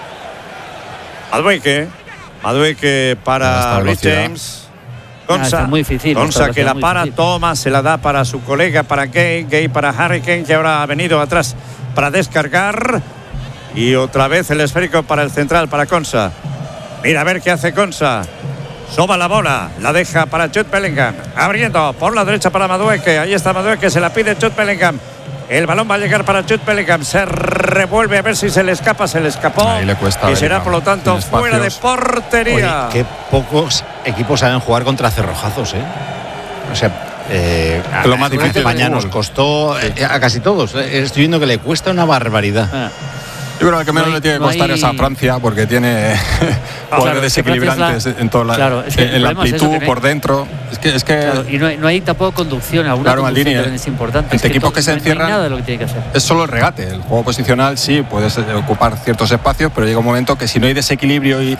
[SPEAKER 1] Madueke para Rhys James. Konsa,
[SPEAKER 4] muy difícil.
[SPEAKER 1] Konsa que la para, toma, se la da para su colega, para Gay para Harry Kane, que ahora ha venido atrás para descargar. Y otra vez el esférico para el central, para Konsa. Mira a ver qué hace Konsa. Soba la bola, la deja para Jude Bellingham. Abriendo por la derecha para Madueke. Ahí está Madueke, se la pide Jude Bellingham. El balón va a llegar para Jude Bellingham. Se revuelve a ver si se le escapa. Se le escapó.
[SPEAKER 5] Ahí le cuesta.
[SPEAKER 1] Y será, por lo tanto, fuera de portería.
[SPEAKER 2] Oye, qué pocos equipos saben jugar contra cerrojazos, ¿eh? O sea,
[SPEAKER 5] lo más difícil.
[SPEAKER 2] España nos costó a casi todos. Estoy viendo que le cuesta una barbaridad.
[SPEAKER 5] Yo creo que menos le tiene que costar es a Francia porque tiene poderes desequilibrantes en toda en la amplitud por dentro. Es que
[SPEAKER 4] claro, y no hay tampoco conducción. Alguna conducción es importante.
[SPEAKER 5] Entre equipos que se encierran,
[SPEAKER 4] nada de lo que tiene que hacer.
[SPEAKER 5] Es solo el regate. El juego posicional sí puedes ocupar ciertos espacios, pero llega un momento que si no hay desequilibrio y